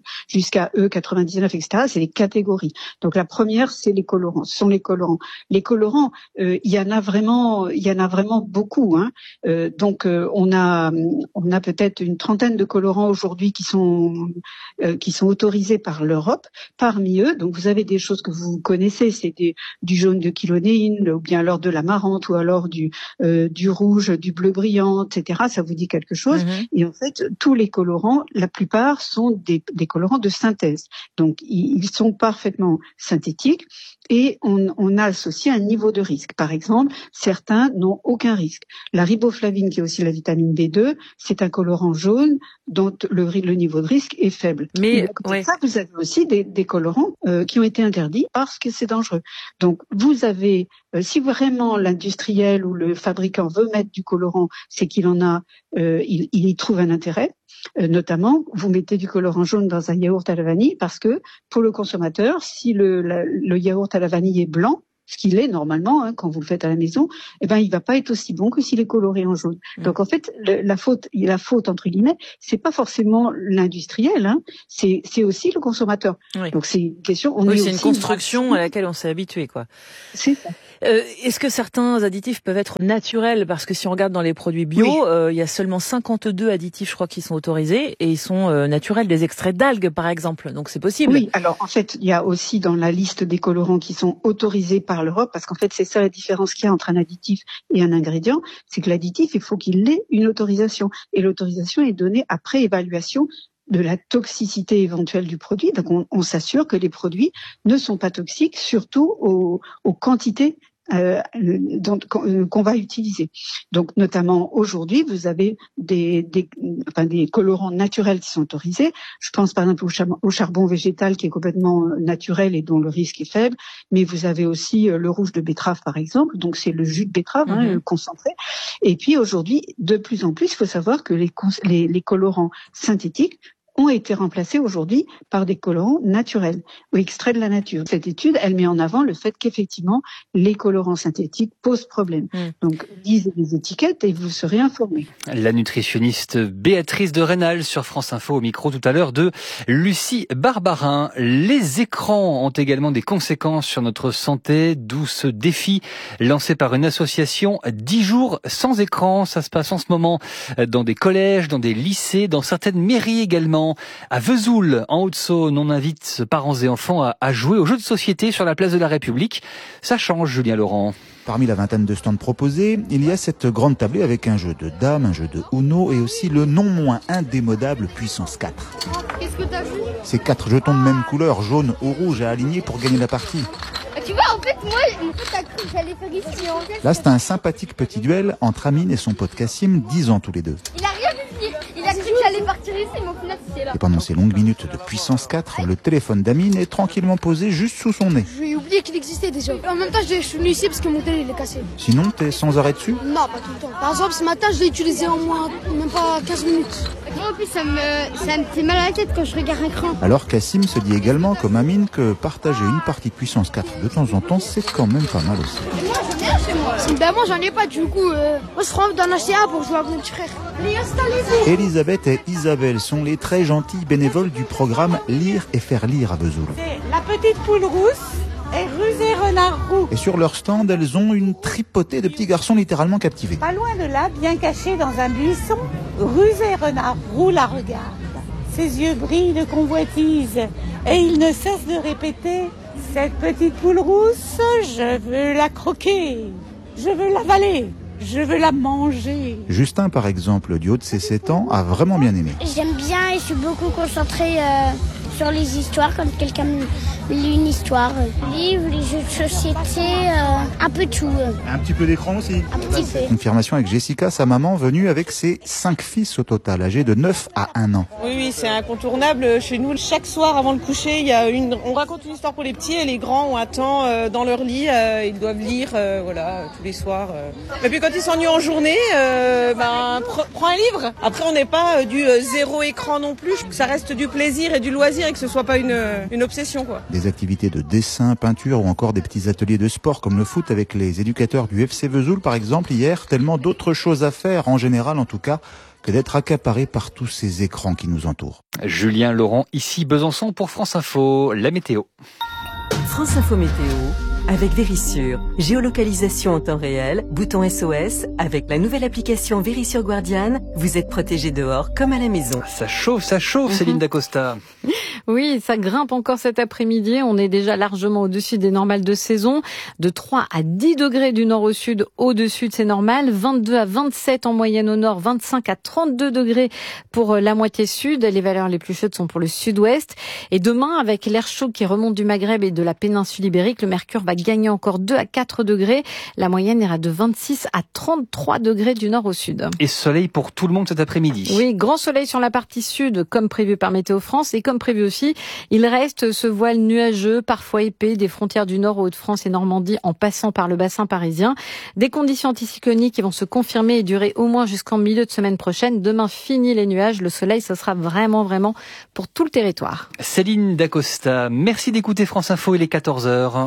[SPEAKER 24] E99, etc. C'est les catégories. Donc la première, c'est les colorants. Ce sont les colorants. Les colorants, il y en a vraiment beaucoup. Hein. Donc on a peut-être une trentaine de colorants aujourd'hui qui sont autorisés par l'Europe. Parmi eux, donc vous avez des choses que vous connaissez, c'est du jaune de chilonéine, ou bien alors de l'amarante, ou alors du rouge, du bleu brillant, etc. Ça vous dit quelque chose. Et en fait, tous les colorants, la plupart sont des colorants de synthèse. Donc ils sont parfaitement synthétiques. Et on a associé un niveau de risque. Par exemple, certains n'ont aucun risque. La riboflavine, qui est aussi la vitamine B2, c'est un colorant jaune dont le niveau de risque est faible. Mais ça, vous avez aussi des colorants qui ont été interdits parce que c'est dangereux. Donc, vous avez, si vraiment l'industriel ou le fabricant veut mettre du colorant, c'est qu'il y trouve un intérêt. Notamment, vous mettez du colorant jaune dans un yaourt à la vanille parce que pour le consommateur, si le yaourt à la vanille est blanc, ce qu'il est normalement quand vous le faites à la maison, il va pas être aussi bon que s'il est coloré en jaune. Donc en fait, la faute entre guillemets, c'est pas forcément l'industriel, c'est aussi le consommateur. Oui. Donc c'est une question.
[SPEAKER 25] C'est une construction à laquelle on s'est habitué, quoi. C'est ça. Est-ce que certains additifs peuvent être naturels? Parce que si on regarde dans les produits bio, il y a seulement 52 additifs, je crois, qui sont autorisés et ils sont naturels, des extraits d'algues, par exemple. Donc c'est possible.
[SPEAKER 24] Oui. Alors en fait, il y a aussi dans la liste des colorants qui sont autorisés par l'Europe, parce qu'en fait c'est ça la différence qu'il y a entre un additif et un ingrédient, c'est que l'additif, il faut qu'il ait une autorisation et l'autorisation est donnée après évaluation de la toxicité éventuelle du produit. Donc on s'assure que les produits ne sont pas toxiques, surtout aux quantités qu'on va utiliser. Donc notamment aujourd'hui, vous avez des colorants naturels qui sont autorisés. Je pense par exemple au charbon végétal qui est complètement naturel et dont le risque est faible, mais vous avez aussi le rouge de betterave par exemple, donc c'est le jus de betterave concentré. Et puis aujourd'hui, de plus en plus, il faut savoir que les colorants synthétiques ont été remplacés aujourd'hui par des colorants naturels ou extraits de la nature. Cette étude, elle met en avant le fait qu'effectivement, les colorants synthétiques posent problème. Donc, lisez les étiquettes et vous serez informés.
[SPEAKER 3] La nutritionniste Béatrice de Rênal sur France Info au micro tout à l'heure de Lucie Barbarin. Les écrans ont également des conséquences sur notre santé, d'où ce défi lancé par une association 10 jours sans écran. Ça se passe en ce moment dans des collèges, dans des lycées, dans certaines mairies également. À Vesoul, en Haute-Saône, on invite parents et enfants à jouer aux jeux de société sur la place de la République. Ça change, Julien Laurent.
[SPEAKER 2] Parmi la vingtaine de stands proposés, il y a cette grande tablée avec un jeu de dames, un jeu de Uno et aussi le non moins indémodable Puissance 4.
[SPEAKER 4] Qu'est-ce que t'as vu ?
[SPEAKER 2] C'est 4 jetons de même couleur, jaune ou rouge, à aligner pour gagner la partie.
[SPEAKER 4] Tu vois, en fait, moi, t'as cru que j'allais faire ici.
[SPEAKER 2] Là, c'est un sympathique petit duel entre Amine et son pote Kassim, 10 ans tous les deux.
[SPEAKER 4] Il a rien vu. Il a cru que j'allais partir ici, mais au final, c'était là.
[SPEAKER 2] Et pendant ces longues minutes de Puissance 4, le téléphone d'Amine est tranquillement posé juste sous son nez.
[SPEAKER 4] J'ai oublié qu'il existait déjà. En même temps, je suis venu ici parce que mon télé, il est cassé.
[SPEAKER 2] Sinon, t'es sans arrêt dessus ?
[SPEAKER 4] Non, pas tout le temps. Par exemple, ce matin, je l'ai utilisé en moins, même pas 15 minutes. Moi, en plus, ça me fait mal à la tête quand je regarde un écran.
[SPEAKER 2] Alors Kassim se dit également, comme Amine, que partager une partie de Puissance 4 de temps en temps, c'est quand même pas mal aussi.
[SPEAKER 4] Et moi, j'en ai un chez moi. Ben, moi, j'en ai pas, du coup, moi, je serais envie d'en acheter un pour jouer avec mon petit frère. Allez, installez-vous.
[SPEAKER 2] Elisabeth et Isabelle sont les très gentilles bénévoles du programme Lire et faire lire à Vesoul.
[SPEAKER 5] C'est la petite poule rousse et Rusé Renard Roux.
[SPEAKER 2] Et sur leur stand, elles ont une tripotée de petits garçons littéralement captivés.
[SPEAKER 5] Pas loin de là, bien caché dans un buisson, Rusé Renard Roux la regarde. Ses yeux brillent de convoitise et il ne cesse de répéter « Cette petite poule rousse, je veux la croquer, je veux l'avaler, je veux la manger. »
[SPEAKER 2] Justin, par exemple, du haut de ses 7 ans, a vraiment bien aimé.
[SPEAKER 4] J'aime bien et je suis beaucoup concentrée sur les histoires quand quelqu'un me lit une histoire. Livres, les jeux de société, un peu tout.
[SPEAKER 2] Un petit peu d'écran aussi.
[SPEAKER 4] Un petit peu.
[SPEAKER 2] Confirmation avec Jessica, sa maman, venue avec ses 5 fils au total, âgés de 9 à 1 an.
[SPEAKER 5] Oui, c'est incontournable. Chez nous, chaque soir avant le coucher, on raconte une histoire pour les petits et les grands ont un temps dans leur lit. Ils doivent lire tous les soirs. Et puis quand ils s'ennuient en journée, prends un livre. Après, on n'est pas du zéro écran non plus. Ça reste du plaisir et du loisir
[SPEAKER 6] et que ce soit pas une obsession, quoi.
[SPEAKER 2] Des activités de dessin, peinture ou encore des petits ateliers de sport comme le foot avec les éducateurs du FC Vesoul par exemple hier, tellement d'autres choses à faire en général en tout cas que d'être accaparé par tous ces écrans qui nous entourent.
[SPEAKER 3] Julien Laurent, ici Besançon pour France Info, la météo.
[SPEAKER 7] France Info Météo avec Vérissure. Géolocalisation en temps réel, bouton SOS. Avec la nouvelle application Vérissure Guardian, vous êtes protégé dehors comme à la maison.
[SPEAKER 3] Ça chauffe, Céline Dacosta.
[SPEAKER 8] Oui, ça grimpe encore cet après-midi. On est déjà largement au-dessus des normales de saison. De 3 à 10 degrés du nord au sud, au-dessus de ces normales. 22 à 27 en moyenne au nord, 25 à 32 degrés pour la moitié sud. Les valeurs les plus chaudes sont pour le sud-ouest. Et demain, avec l'air chaud qui remonte du Maghreb et de la péninsule ibérique, le mercure va gagner encore 2 à 4 degrés. La moyenne ira de 26 à 33 degrés du nord au sud.
[SPEAKER 3] Et soleil pour tout le monde cet après-midi.
[SPEAKER 8] Oui, grand soleil sur la partie sud, comme prévu par Météo France et comme prévu aussi. Il reste ce voile nuageux, parfois épais, des frontières du nord aux Hauts-de-France et Normandie en passant par le bassin parisien. Des conditions anticycloniques qui vont se confirmer et durer au moins jusqu'en milieu de semaine prochaine. Demain, fini les nuages. Le soleil, ce sera vraiment pour tout le territoire.
[SPEAKER 3] Céline Dacosta, merci d'écouter France Info, il est 14h.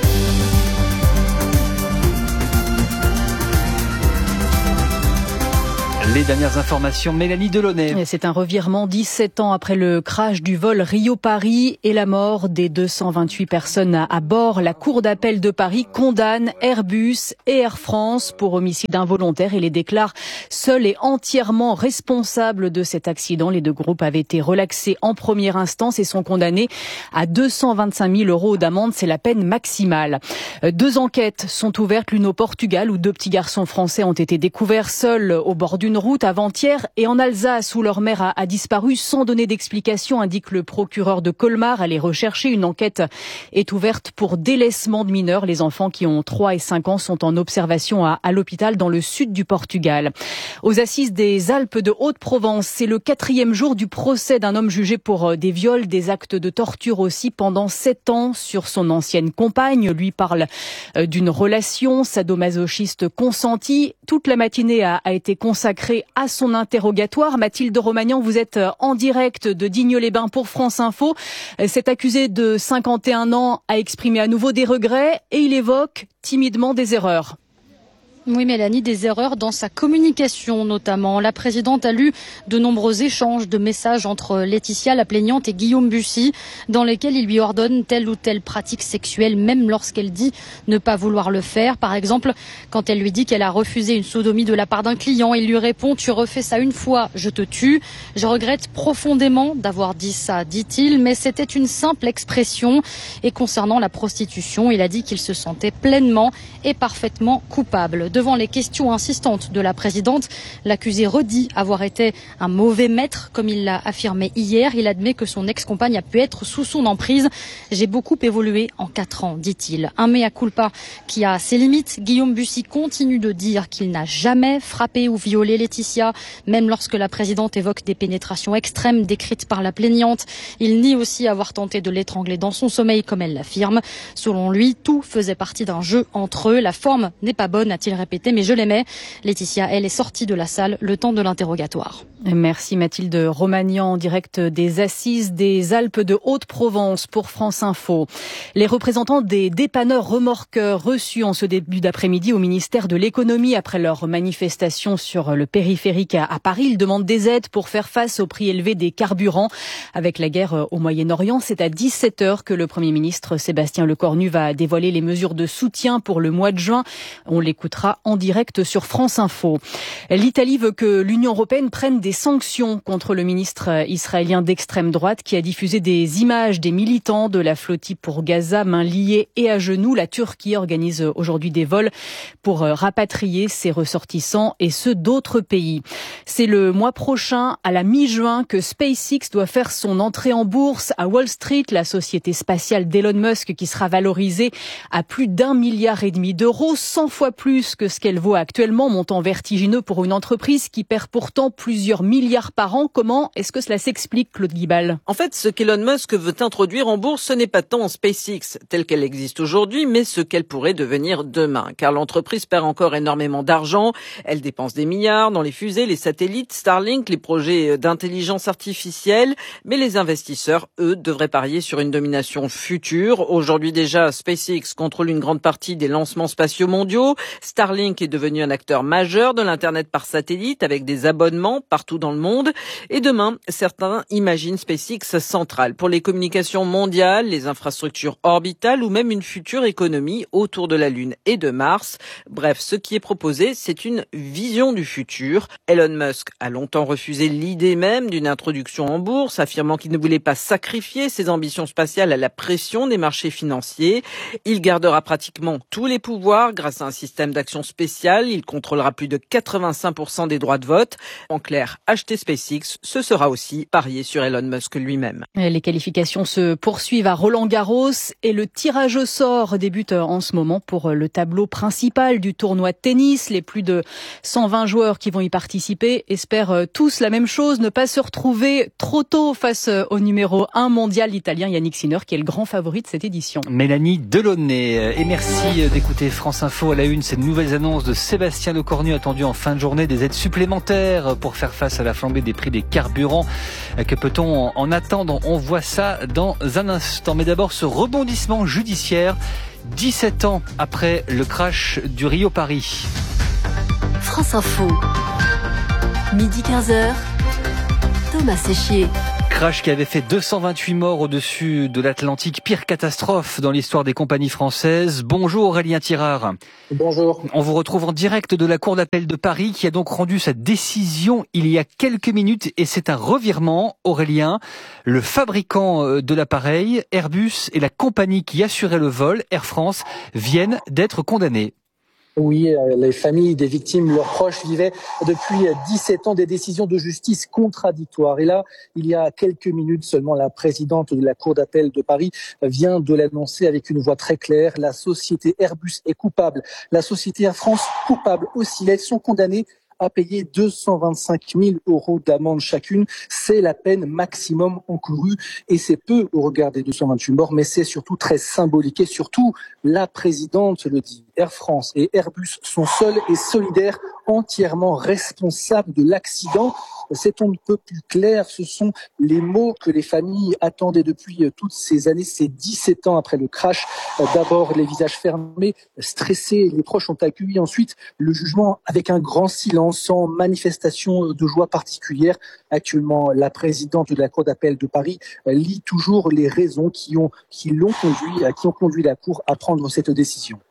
[SPEAKER 3] Les dernières informations, Mélanie Delaunay.
[SPEAKER 12] C'est un revirement 17 ans après le crash du vol Rio-Paris et la mort des 228 personnes à bord. La Cour d'appel de Paris condamne Airbus et Air France pour homicide involontaire et les déclare seuls et entièrement responsables de cet accident. Les deux groupes avaient été relaxés en première instance et sont condamnés à 225 000 € d'amende. C'est la peine maximale. 2 enquêtes sont ouvertes, l'une au Portugal où 2 petits garçons français ont été découverts seuls au bord d'une route avant-hier et en Alsace où leur mère a disparu sans donner d'explication, indique le procureur de Colmar. Elle est recherchée. Une enquête est ouverte pour délaissement de mineurs. Les enfants qui ont 3 et 5 ans sont en observation à l'hôpital dans le sud du Portugal. Aux assises des Alpes de Haute-Provence, c'est le 4e jour du procès d'un homme jugé pour des viols, des actes de torture aussi pendant 7 ans sur son ancienne compagne. Lui parle d'une relation sadomasochiste consentie. Toute la matinée a été consacrée à son interrogatoire. Mathilde Romagnan, vous êtes en direct de Digne-les-Bains pour France Info. Cet accusé de 51 ans a exprimé à nouveau des regrets et il évoque timidement des erreurs.
[SPEAKER 10] Oui, Mélanie, des erreurs dans sa communication notamment. La présidente a lu de nombreux échanges de messages entre Laetitia, la plaignante, et Guillaume Bussy, dans lesquels il lui ordonne telle ou telle pratique sexuelle, même lorsqu'elle dit ne pas vouloir le faire. Par exemple, quand elle lui dit qu'elle a refusé une sodomie de la part d'un client, il lui répond « Tu refais ça une fois, je te tue ». Je regrette profondément d'avoir dit ça, dit-il, mais c'était une simple expression. Et concernant la prostitution, il a dit qu'il se sentait pleinement et parfaitement coupable. Devant les questions insistantes de la présidente, l'accusé redit avoir été un mauvais maître, comme il l'a affirmé hier. Il admet que son ex-compagne a pu être sous son emprise. J'ai beaucoup évolué en 4 ans, dit-il. Un mea culpa qui a ses limites. Guillaume Bussy continue de dire qu'il n'a jamais frappé ou violé Laetitia, même lorsque la présidente évoque des pénétrations extrêmes décrites par la plaignante. Il nie aussi avoir tenté de l'étrangler dans son sommeil, comme elle l'affirme. Selon lui, tout faisait partie d'un jeu entre eux. La forme n'est pas bonne, a-t-il répété, mais je l'aimais. Laetitia, elle, est sortie de la salle le temps de l'interrogatoire.
[SPEAKER 12] Merci Mathilde Romagnan, en direct des Assises des Alpes de Haute-Provence pour France Info. Les représentants des dépanneurs remorqueurs reçus en ce début d'après-midi au ministère de l'économie après leur manifestation sur le périphérique à Paris, ils demandent des aides pour faire face au prix élevé des carburants. Avec la guerre au Moyen-Orient, c'est à 17h que le Premier ministre Sébastien Lecornu va dévoiler les mesures de soutien pour le mois de juin. On l'écoutera en direct sur France Info. L'Italie veut que l'Union européenne prenne des sanctions contre le ministre israélien d'extrême droite qui a diffusé des images des militants de la flottille pour Gaza, mains liées et à genoux. La Turquie organise aujourd'hui des vols pour rapatrier ses ressortissants et ceux d'autres pays. C'est le mois prochain, à la mi-juin, que SpaceX doit faire son entrée en bourse à Wall Street, la société spatiale d'Elon Musk qui sera valorisée à plus d'1,5 milliard d'euros, 100 fois plus que ce qu'elle vaut actuellement, montant vertigineux pour une entreprise qui perd pourtant plusieurs
[SPEAKER 1] plusieurs milliards par an. Comment est-ce que cela s'explique, Claude Guibal?
[SPEAKER 9] En fait, ce qu'Elon Musk veut introduire en bourse, ce n'est pas tant SpaceX telle qu'elle existe aujourd'hui, mais ce qu'elle pourrait devenir demain. Car l'entreprise perd encore énormément d'argent. Elle dépense des milliards dans les fusées, les satellites, Starlink, les projets d'intelligence artificielle. Mais les investisseurs, eux, devraient parier sur une domination future. Aujourd'hui déjà, SpaceX contrôle une grande partie des lancements spatiaux mondiaux. Starlink est devenu un acteur majeur de l'Internet par satellite avec des abonnements partout dans le monde. Et demain, certains imaginent SpaceX centrale pour les communications mondiales, les infrastructures orbitales ou même une future économie autour de la Lune et de Mars. Bref, ce qui est proposé, c'est une vision du futur. Elon Musk a longtemps refusé l'idée même d'une introduction en bourse, affirmant qu'il ne voulait pas sacrifier ses ambitions spatiales à la pression des marchés financiers. Il gardera pratiquement tous les pouvoirs grâce à un système d'action spécial. Il contrôlera plus de 85% des droits de vote. En clair, acheter SpaceX, ce sera aussi parier sur Elon Musk lui-même.
[SPEAKER 1] Les qualifications se poursuivent à Roland-Garros et le tirage au sort débute en ce moment pour le tableau principal du tournoi de tennis. Les plus de 120 joueurs qui vont y participer espèrent tous la même chose, ne pas se retrouver trop tôt face au numéro 1 mondial, l'italien Yannick Sinner, qui est le grand favori de cette édition.
[SPEAKER 3] Mélanie Delaunay. Et merci d'écouter France Info à la une. Ces nouvelles annonces de Sébastien Lecornu attendues en fin de journée, des aides supplémentaires pour faire face à la flambée des prix des carburants. Que peut-on en attendre? On voit ça dans un instant. Mais d'abord, ce rebondissement judiciaire 17 ans après le crash du Rio-Paris.
[SPEAKER 11] France Info. Midi 15h. Thomas Séchier.
[SPEAKER 3] Crash qui avait fait 228 morts au-dessus de l'Atlantique. Pire catastrophe dans l'histoire des compagnies françaises. Bonjour Aurélien Tirard.
[SPEAKER 13] Bonjour.
[SPEAKER 3] On vous retrouve en direct de la Cour d'appel de Paris qui a donc rendu sa décision il y a quelques minutes et c'est un revirement. Aurélien, le fabricant de l'appareil, Airbus et la compagnie qui assurait le vol, Air France, viennent d'être condamnés.
[SPEAKER 13] Oui, les familles des victimes, leurs proches vivaient depuis 17 ans des décisions de justice contradictoires. Et là, il y a quelques minutes seulement, la présidente de la Cour d'appel de Paris vient de l'annoncer avec une voix très claire. La société Airbus est coupable. La société Air France coupable aussi. Elles sont condamnées à payer 225 000 € d'amende chacune. C'est la peine maximum encourue et c'est peu au regard des 228 morts, mais c'est surtout très symbolique. Et surtout, la présidente le dit, Air France et Airbus sont seuls et solidaires, entièrement responsables de l'accident. C'est on ne peut plus clair, ce sont les mots que les familles attendaient depuis toutes ces années, ces 17 ans après le crash. D'abord les visages fermés, stressés, les proches ont accueilli ensuite le jugement avec un grand silence, sans manifestation de joie particulière. Actuellement, la présidente de la Cour d'appel de Paris lit toujours les raisons qui ont conduit la Cour à prendre cette décision.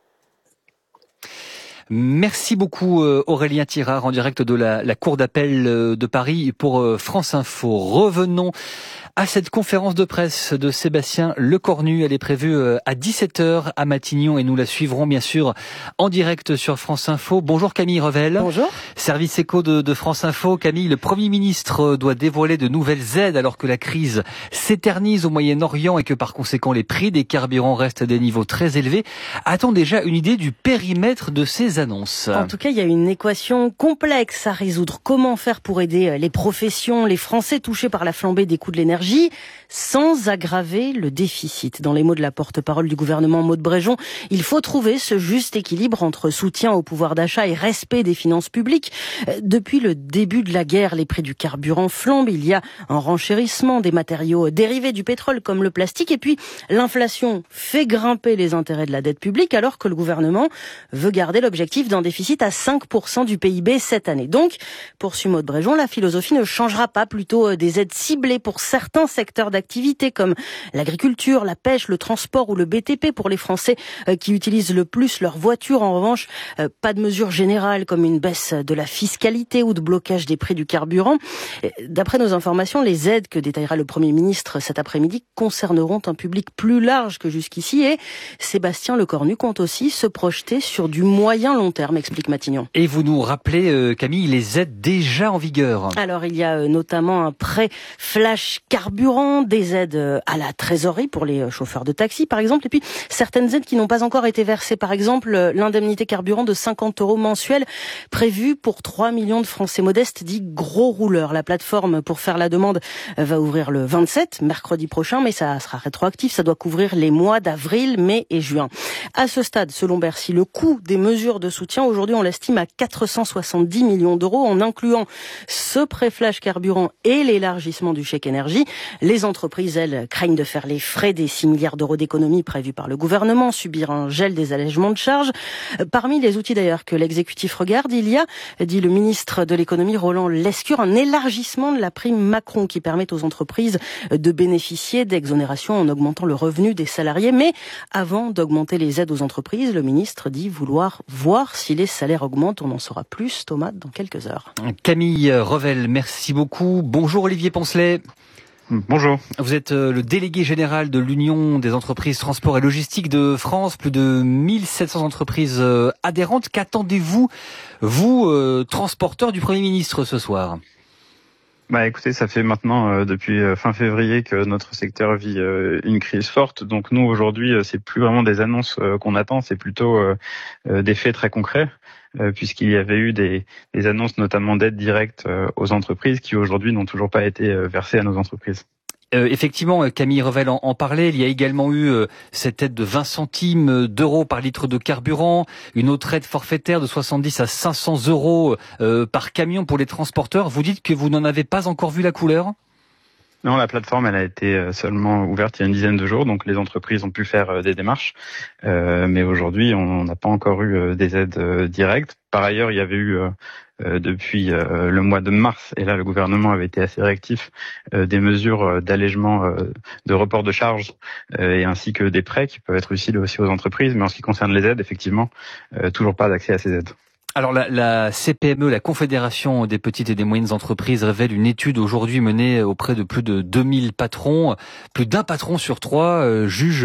[SPEAKER 3] Merci beaucoup Aurélien Tirard en direct de la Cour d'appel de Paris pour France Info. Revenons à cette conférence de presse de Sébastien Lecornu. Elle est prévue à 17h à Matignon et nous la suivrons bien sûr en direct sur France Info. Bonjour Camille Revel.
[SPEAKER 6] Bonjour.
[SPEAKER 3] Service éco de France Info. Camille, le Premier ministre doit dévoiler de nouvelles aides alors que la crise s'éternise au Moyen-Orient et que par conséquent les prix des carburants restent à des niveaux très élevés. A-t-on déjà une idée du périmètre de ces annonces?
[SPEAKER 14] En tout cas, il y a une équation complexe à résoudre. Comment faire pour aider les professions, les Français touchés par la flambée des coûts de l'énergie sans aggraver le déficit? Dans les mots de la porte-parole du gouvernement, Maud Bréjon, il faut trouver ce juste équilibre entre soutien au pouvoir d'achat et respect des finances publiques. Depuis le début de la guerre, les prix du carburant flambent. Il y a un renchérissement des matériaux dérivés du pétrole comme le plastique. Et puis, l'inflation fait grimper les intérêts de la dette publique alors que le gouvernement veut garder l'objectif d'un déficit à 5% du PIB cette année. Donc, poursuit Maud Bréjon, la philosophie ne changera pas, plutôt des aides ciblées pour certains secteurs d'activité comme l'agriculture, la pêche, le transport ou le BTP pour les Français qui utilisent le plus leur voiture. En revanche, pas de mesures générales comme une baisse de la fiscalité ou de blocage des prix du carburant. D'après nos informations, les aides que détaillera le Premier ministre cet après-midi concerneront un public plus large que jusqu'ici et Sébastien Lecornu compte aussi se projeter sur du moyen long long terme, explique Matignon.
[SPEAKER 3] Et vous nous rappelez, Camille, les aides déjà en vigueur.
[SPEAKER 14] Alors, il y a notamment un prêt flash carburant, des aides à la trésorerie pour les chauffeurs de taxi, par exemple, et puis certaines aides qui n'ont pas encore été versées. Par exemple, l'indemnité carburant de 50 € mensuels prévue pour 3 millions de Français modestes, dits gros rouleurs. La plateforme pour faire la demande va ouvrir le 27, mercredi prochain, mais ça sera rétroactif. Ça doit couvrir les mois d'avril, mai et juin. À ce stade, selon Bercy, le coût des mesures de soutien, aujourd'hui, on l'estime à 470 millions d'euros, en incluant ce prêt flash carburant et l'élargissement du chèque énergie. Les entreprises, elles, craignent de faire les frais des 6 milliards d'euros d'économies prévus par le gouvernement, subir un gel des allègements de charges. Parmi les outils d'ailleurs que l'exécutif regarde, il y a, dit le ministre de l'économie Roland Lescure, un élargissement de la prime Macron qui permet aux entreprises de bénéficier d'exonérations en augmentant le revenu des salariés. Mais avant d'augmenter les aides aux entreprises, le ministre dit vouloir voir si les salaires augmentent. On en saura plus, Thomas, dans quelques heures.
[SPEAKER 3] Camille Revel, merci beaucoup. Bonjour Olivier Poncelet.
[SPEAKER 15] Bonjour.
[SPEAKER 3] Vous êtes le délégué général de l'Union des entreprises transport et logistique de France, plus de 1700 entreprises adhérentes. Qu'attendez-vous, vous, transporteurs du Premier ministre ce soir ?
[SPEAKER 15] Écoutez, ça fait maintenant depuis fin février que notre secteur vit une crise forte. Donc nous, aujourd'hui, c'est plus vraiment des annonces qu'on attend, c'est plutôt des faits très concrets. Puisqu'il y avait eu des annonces notamment d'aides directes aux entreprises qui aujourd'hui n'ont toujours pas été versées à nos entreprises.
[SPEAKER 3] Effectivement, Camille Revel en parlait, il y a également eu cette aide de 20 centimes d'euros par litre de carburant, une autre aide forfaitaire de 70 à 500 euros par camion pour les transporteurs. Vous dites que vous n'en avez pas encore vu la couleur ?
[SPEAKER 15] Non, la plateforme, elle a été seulement ouverte il y a une dizaine de jours, donc les entreprises ont pu faire des démarches. Mais aujourd'hui, on n'a pas encore eu des aides directes. Par ailleurs, il y avait eu depuis le mois de mars, et là le gouvernement avait été assez réactif, des mesures d'allègement de report de charges et ainsi que des prêts qui peuvent être utiles aussi aux entreprises. Mais en ce qui concerne les aides, effectivement, toujours pas d'accès à ces aides.
[SPEAKER 3] Alors la CPME, la Confédération des petites et des moyennes entreprises, révèle une étude aujourd'hui menée auprès de plus de 2000 patrons. Plus d'un patron sur 3 juge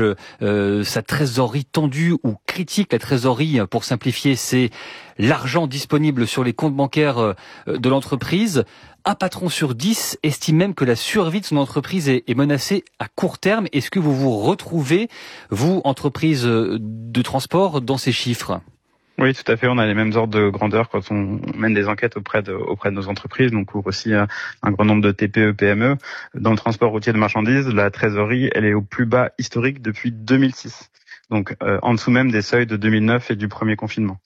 [SPEAKER 3] sa trésorerie tendue ou critique la trésorerie. Pour simplifier, c'est l'argent disponible sur les comptes bancaires de l'entreprise. Un patron sur 10 estime même que la survie de son entreprise est menacée à court terme. Est-ce que vous vous retrouvez, vous, entreprise de transport, dans ces chiffres ?
[SPEAKER 15] Oui, tout à fait. On a les mêmes ordres de grandeur quand on mène des enquêtes auprès de nos entreprises. Donc, on couvre aussi un grand nombre de TPE, PME. Dans le transport routier de marchandises, la trésorerie, elle est au plus bas historique depuis 2006. Donc, en dessous même des seuils de 2009 et du premier confinement.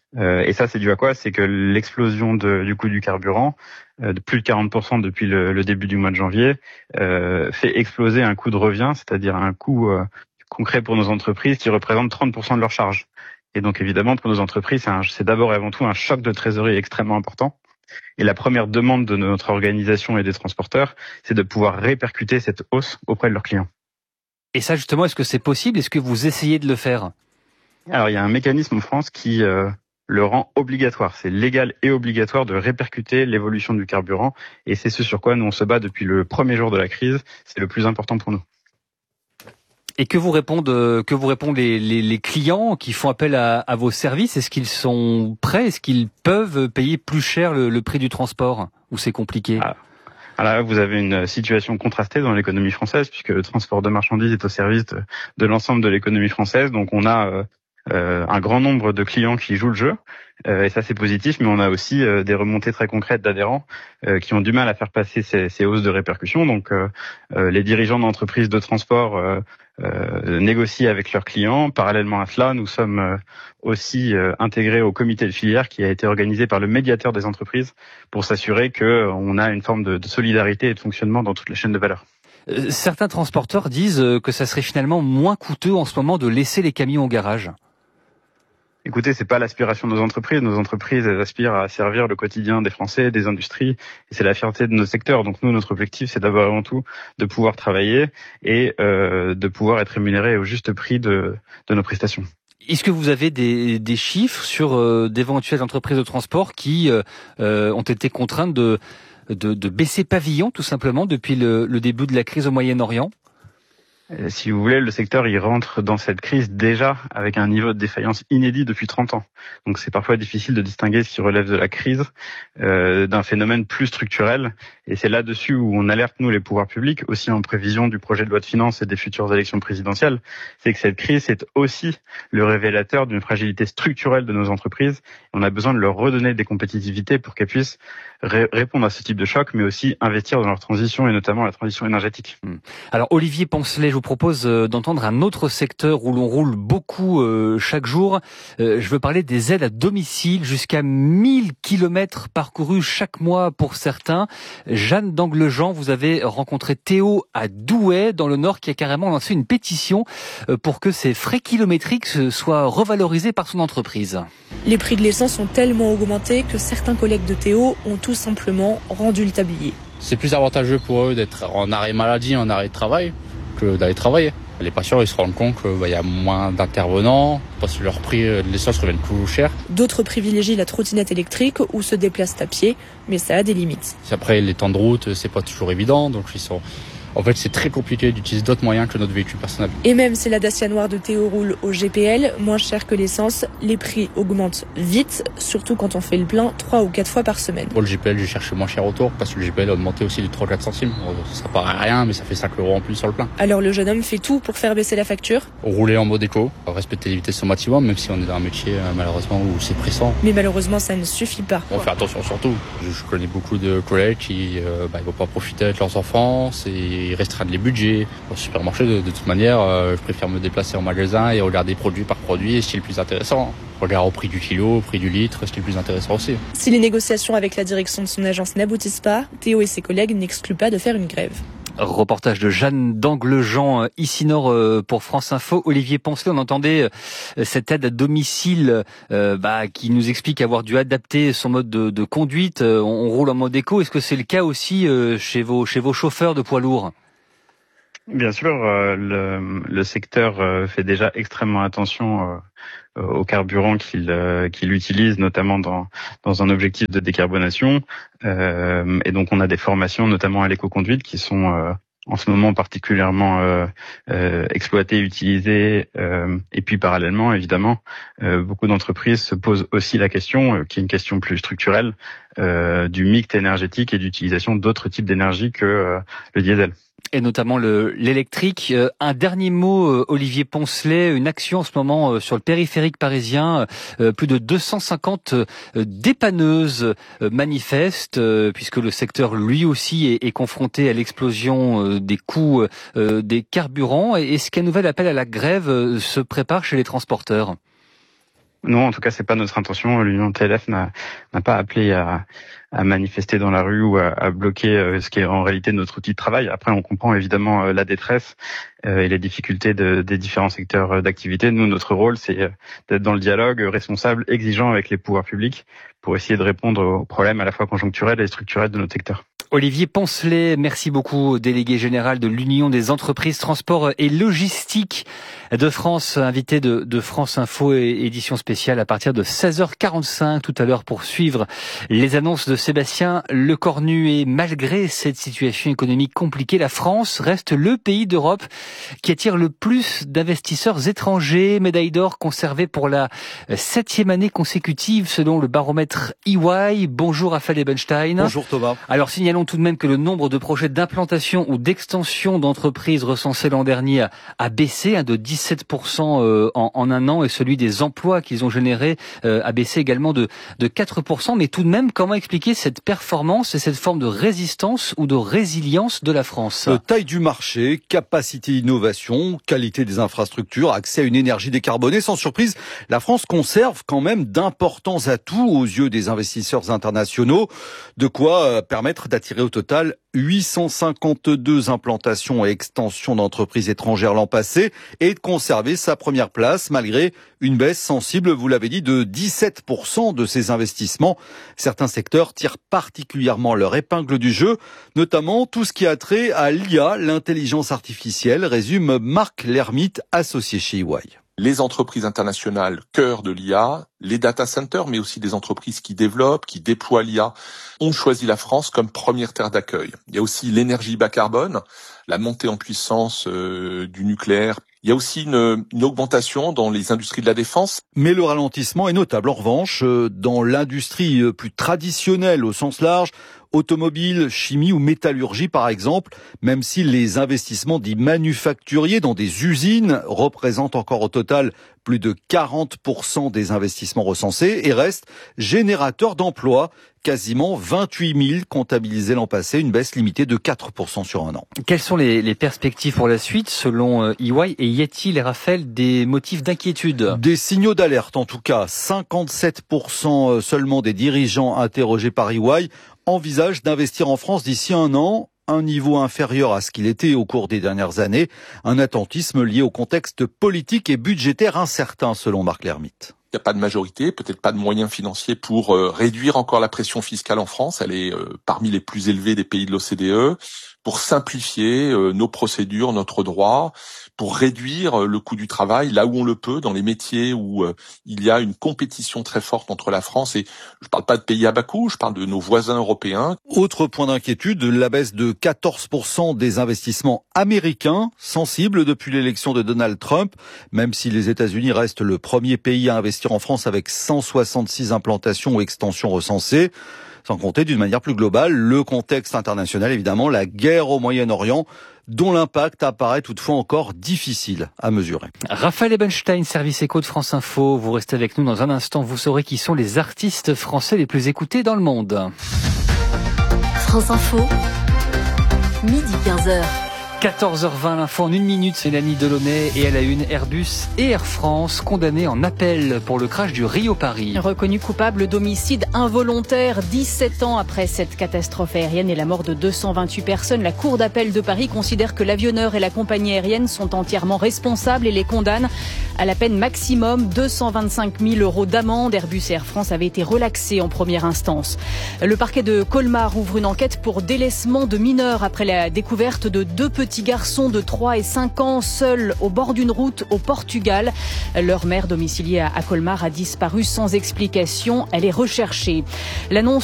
[SPEAKER 15] Et ça, c'est dû à quoi ? C'est que l'explosion du coût du carburant, de plus de 40% depuis le début du mois de janvier, fait exploser un coût de revient, c'est-à-dire un coût concret pour nos entreprises qui représente 30% de leurs charges. Et donc évidemment, pour nos entreprises, c'est d'abord et avant tout un choc de trésorerie extrêmement important. Et la première demande de notre organisation et des transporteurs, c'est de pouvoir répercuter cette hausse auprès de leurs clients.
[SPEAKER 3] Et ça justement, est-ce que c'est possible ? Est-ce que vous essayez de le faire ?
[SPEAKER 15] Alors il y a un mécanisme en France qui le rend obligatoire. C'est légal et obligatoire de répercuter l'évolution du carburant. Et c'est ce sur quoi nous on se bat depuis le premier jour de la crise. C'est le plus important pour nous.
[SPEAKER 3] Et que vous répondent les clients qui font appel à vos services ? Est-ce qu'ils sont prêts ? Est-ce qu'ils peuvent payer plus cher le prix du transport ? Ou c'est compliqué ?
[SPEAKER 15] Alors, vous avez une situation contrastée dans l'économie française, puisque le transport de marchandises est au service de l'ensemble de l'économie française. Donc on a un grand nombre de clients qui jouent le jeu, et ça c'est positif, mais on a aussi des remontées très concrètes d'adhérents qui ont du mal à faire passer ces hausses de répercussion. Donc les dirigeants d'entreprises de transport négocient avec leurs clients. Parallèlement à cela, nous sommes aussi intégrés au comité de filière qui a été organisé par le médiateur des entreprises pour s'assurer qu'on a une forme de solidarité et de fonctionnement dans toute la chaîne de valeur.
[SPEAKER 3] Certains transporteurs disent que ça serait finalement moins coûteux en ce moment de laisser les camions au garage.
[SPEAKER 15] Écoutez, c'est pas l'aspiration de nos entreprises. Nos entreprises, elles aspirent à servir le quotidien des Français, des industries, et c'est la fierté de nos secteurs. Donc nous, notre objectif, c'est d'abord avant tout de pouvoir travailler et de pouvoir être rémunérés au juste prix de nos prestations.
[SPEAKER 3] Est-ce que vous avez des chiffres sur d'éventuelles entreprises de transport qui ont été contraintes de baisser pavillon, tout simplement, depuis le début de la crise au Moyen-Orient ?
[SPEAKER 15] Si vous voulez, le secteur il rentre dans cette crise déjà avec un niveau de défaillance inédit depuis 30 ans. Donc c'est parfois difficile de distinguer ce qui relève de la crise d'un phénomène plus structurel. Et c'est là-dessus où on alerte, nous, les pouvoirs publics, aussi en prévision du projet de loi de finances et des futures élections présidentielles. C'est que cette crise est aussi le révélateur d'une fragilité structurelle de nos entreprises. On a besoin de leur redonner des compétitivités pour qu'elles puissent répondre à ce type de choc, mais aussi investir dans leur transition et notamment la transition énergétique.
[SPEAKER 3] Alors Olivier Poncelet, je vous propose d'entendre un autre secteur où l'on roule beaucoup chaque jour. Je veux parler des aides à domicile, jusqu'à 1000 kilomètres parcourus chaque mois pour certains. Jeanne d'Anglejean, vous avez rencontré Théo à Douai, dans le Nord, qui a carrément lancé une pétition pour que ces frais kilométriques soient revalorisés par son entreprise.
[SPEAKER 16] Les prix de l'essence ont tellement augmenté que certains collègues de Théo ont tout simplement rendu le tablier.
[SPEAKER 17] C'est plus avantageux pour eux d'être en arrêt maladie, en arrêt de travail, que d'aller travailler. Les patients, ils se rendent compte qu'il y a moins d'intervenants, parce que leur prix de l'essence revient plus cher.
[SPEAKER 16] D'autres privilégient la trottinette électrique ou se déplacent à pied, mais ça a des limites.
[SPEAKER 17] Après, les temps de route, c'est pas toujours évident, donc en fait, c'est très compliqué d'utiliser d'autres moyens que notre véhicule personnel.
[SPEAKER 16] Et même si la Dacia noire de Théo roule au GPL, moins cher que l'essence, les prix augmentent vite, surtout quand on fait le plein 3 ou 4 fois par semaine.
[SPEAKER 17] Pour le GPL, je cherche moins cher autour, parce que le GPL a augmenté aussi de 3-4 centimes. Ça paraît rien, mais ça fait 5 € en plus sur le plein.
[SPEAKER 16] Alors le jeune homme fait tout pour faire baisser la facture.
[SPEAKER 17] Rouler en mode éco, respecter les vitesses au maximum, même si on est dans un métier malheureusement où c'est pressant.
[SPEAKER 16] Mais malheureusement, ça ne suffit pas.
[SPEAKER 17] On fait attention surtout. Je connais beaucoup de collègues qui ils vont pas profiter avec leurs enfants, ils restreignent les budgets. Au supermarché, de toute manière, je préfère me déplacer en magasin et regarder produit par produit, ce qui est le plus intéressant. Regarde au prix du kilo, au prix du litre, ce qui est le plus intéressant aussi.
[SPEAKER 16] Si les négociations avec la direction de son agence n'aboutissent pas, Théo et ses collègues n'excluent pas de faire une grève.
[SPEAKER 3] Reportage de Jeanne d'Anglejean, ici Nord pour France Info. Olivier Poncelet, on entendait cette aide à domicile qui nous explique avoir dû adapter son mode de conduite. On roule en mode éco. Est-ce que c'est le cas aussi chez vos chauffeurs de poids lourds ?
[SPEAKER 15] Bien sûr, le secteur fait déjà extrêmement attention au carburant qu'il utilise, notamment dans un objectif de décarbonation. Et donc, on a des formations, notamment à l'éco-conduite, qui sont en ce moment particulièrement exploitées, utilisées. Et puis, parallèlement, évidemment, beaucoup d'entreprises se posent aussi la question, qui est une question plus structurelle, du mix énergétique et d'utilisation d'autres types d'énergie que le diesel.
[SPEAKER 3] Et notamment l'électrique. Un dernier mot, Olivier Poncelet, une action en ce moment sur le périphérique parisien. Plus de 250 dépanneuses manifestent, puisque le secteur lui aussi est confronté à l'explosion des coûts des carburants. Est-ce qu'un nouvel appel à la grève se prépare chez les transporteurs ?
[SPEAKER 15] Non, en tout cas, c'est pas notre intention. L'Union TLF n'a pas appelé à manifester dans la rue ou à bloquer ce qui est en réalité notre outil de travail. Après, on comprend évidemment la détresse et les difficultés des différents secteurs d'activité. Nous, notre rôle, c'est d'être dans le dialogue responsable, exigeant avec les pouvoirs publics pour essayer de répondre aux problèmes à la fois conjoncturels et structurels de notre secteur.
[SPEAKER 3] Olivier Poncelet, merci beaucoup, délégué général de l'Union des entreprises transport et logistique de France, invité de France Info et édition spéciale à partir de 16h45 tout à l'heure pour suivre les annonces de Sébastien Lecornu. Et malgré cette situation économique compliquée, la France reste le pays d'Europe qui attire le plus d'investisseurs étrangers. Médaille d'or conservée pour la 7e année consécutive selon le baromètre EY. Bonjour Raphaël Ebenstein.
[SPEAKER 19] Bonjour Thomas.
[SPEAKER 3] Alors signalons tout de même que le nombre de projets d'implantation ou d'extension d'entreprises recensés l'an dernier a baissé de 17% en un an, et celui des emplois qu'ils ont générés a baissé également de 4%. Mais tout de même, comment expliquer cette performance et cette forme de résistance ou de résilience de la France ?
[SPEAKER 19] Taille du marché, capacité d'innovation, qualité des infrastructures, accès à une énergie décarbonée. Sans surprise, la France conserve quand même d'importants atouts aux yeux des investisseurs internationaux, de quoi permettre d'attirer au total 852 implantations et extensions d'entreprises étrangères l'an passé et de conserver sa première place malgré une baisse sensible, vous l'avez dit, de 17% de ces investissements. Certains secteurs tirent particulièrement leur épingle du jeu, notamment tout ce qui a trait à l'IA, l'intelligence artificielle, résume Marc Lermite, associé chez EY.
[SPEAKER 18] les entreprises internationales, cœur de l'IA, les data centers, mais aussi des entreprises qui développent, qui déploient l'IA, ont choisi la France comme première terre d'accueil. Il y a aussi l'énergie bas carbone, la montée en puissance du nucléaire. Il y a aussi une augmentation dans les industries de la défense.
[SPEAKER 19] Mais le ralentissement est notable en revanche dans l'industrie plus traditionnelle au sens large, automobile, chimie ou métallurgie par exemple, même si les investissements dits manufacturiers dans des usines représentent encore au total plus de 40% des investissements recensés et restent générateurs d'emplois. Quasiment 28 000 comptabilisés l'an passé, une baisse limitée de 4% sur un an.
[SPEAKER 3] Quelles sont les perspectives pour la suite selon EY et y a-t-il, Raphaël, des motifs d'inquiétude?
[SPEAKER 19] Des signaux d'alerte en tout cas. 57% seulement des dirigeants interrogés par EY envisagent d'investir en France d'ici un an, un niveau inférieur à ce qu'il était au cours des dernières années. Un attentisme lié au contexte politique et budgétaire incertain selon Marc Lermite.
[SPEAKER 18] Il n'y a pas de majorité, peut-être pas de moyens financiers pour réduire encore la pression fiscale en France. Elle est parmi les plus élevées des pays de l'OCDE. Pour simplifier nos procédures, notre droit, pour réduire le coût du travail là où on le peut, dans les métiers où il y a une compétition très forte entre la France et je ne parle pas de pays à bas coût, je parle de nos voisins européens.
[SPEAKER 19] Autre point d'inquiétude, la baisse de 14% des investissements américains, sensibles depuis l'élection de Donald Trump, même si les États-Unis restent le premier pays à investir en France avec 166 implantations ou extensions recensées. Sans compter d'une manière plus globale le contexte international, évidemment, la guerre au Moyen-Orient, dont l'impact apparaît toutefois encore difficile à mesurer.
[SPEAKER 3] Raphaël Ebenstein, service éco de France Info. Vous restez avec nous dans un instant. Vous saurez qui sont les artistes français les plus écoutés dans le monde.
[SPEAKER 11] France Info, midi 15h.
[SPEAKER 3] 14h20, l'info en une minute, c'est Mélanie Delaunay et à la une, Airbus et Air France condamnés en appel pour le crash du Rio-Paris.
[SPEAKER 1] Reconnu coupable d'homicide involontaire 17 ans après cette catastrophe aérienne et la mort de 228 personnes, la Cour d'appel de Paris considère que l'avionneur et la compagnie aérienne sont entièrement responsables et les condamne à la peine maximum 225 000 € d'amende. Airbus et Air France avaient été relaxés en première instance. Le parquet de Colmar ouvre une enquête pour délaissement de mineurs après la découverte de deux petits garçons de 3 et 5 ans seuls au bord d'une route au Portugal. Leur mère domiciliée à Colmar a disparu sans explication. Elle est recherchée. L'annonce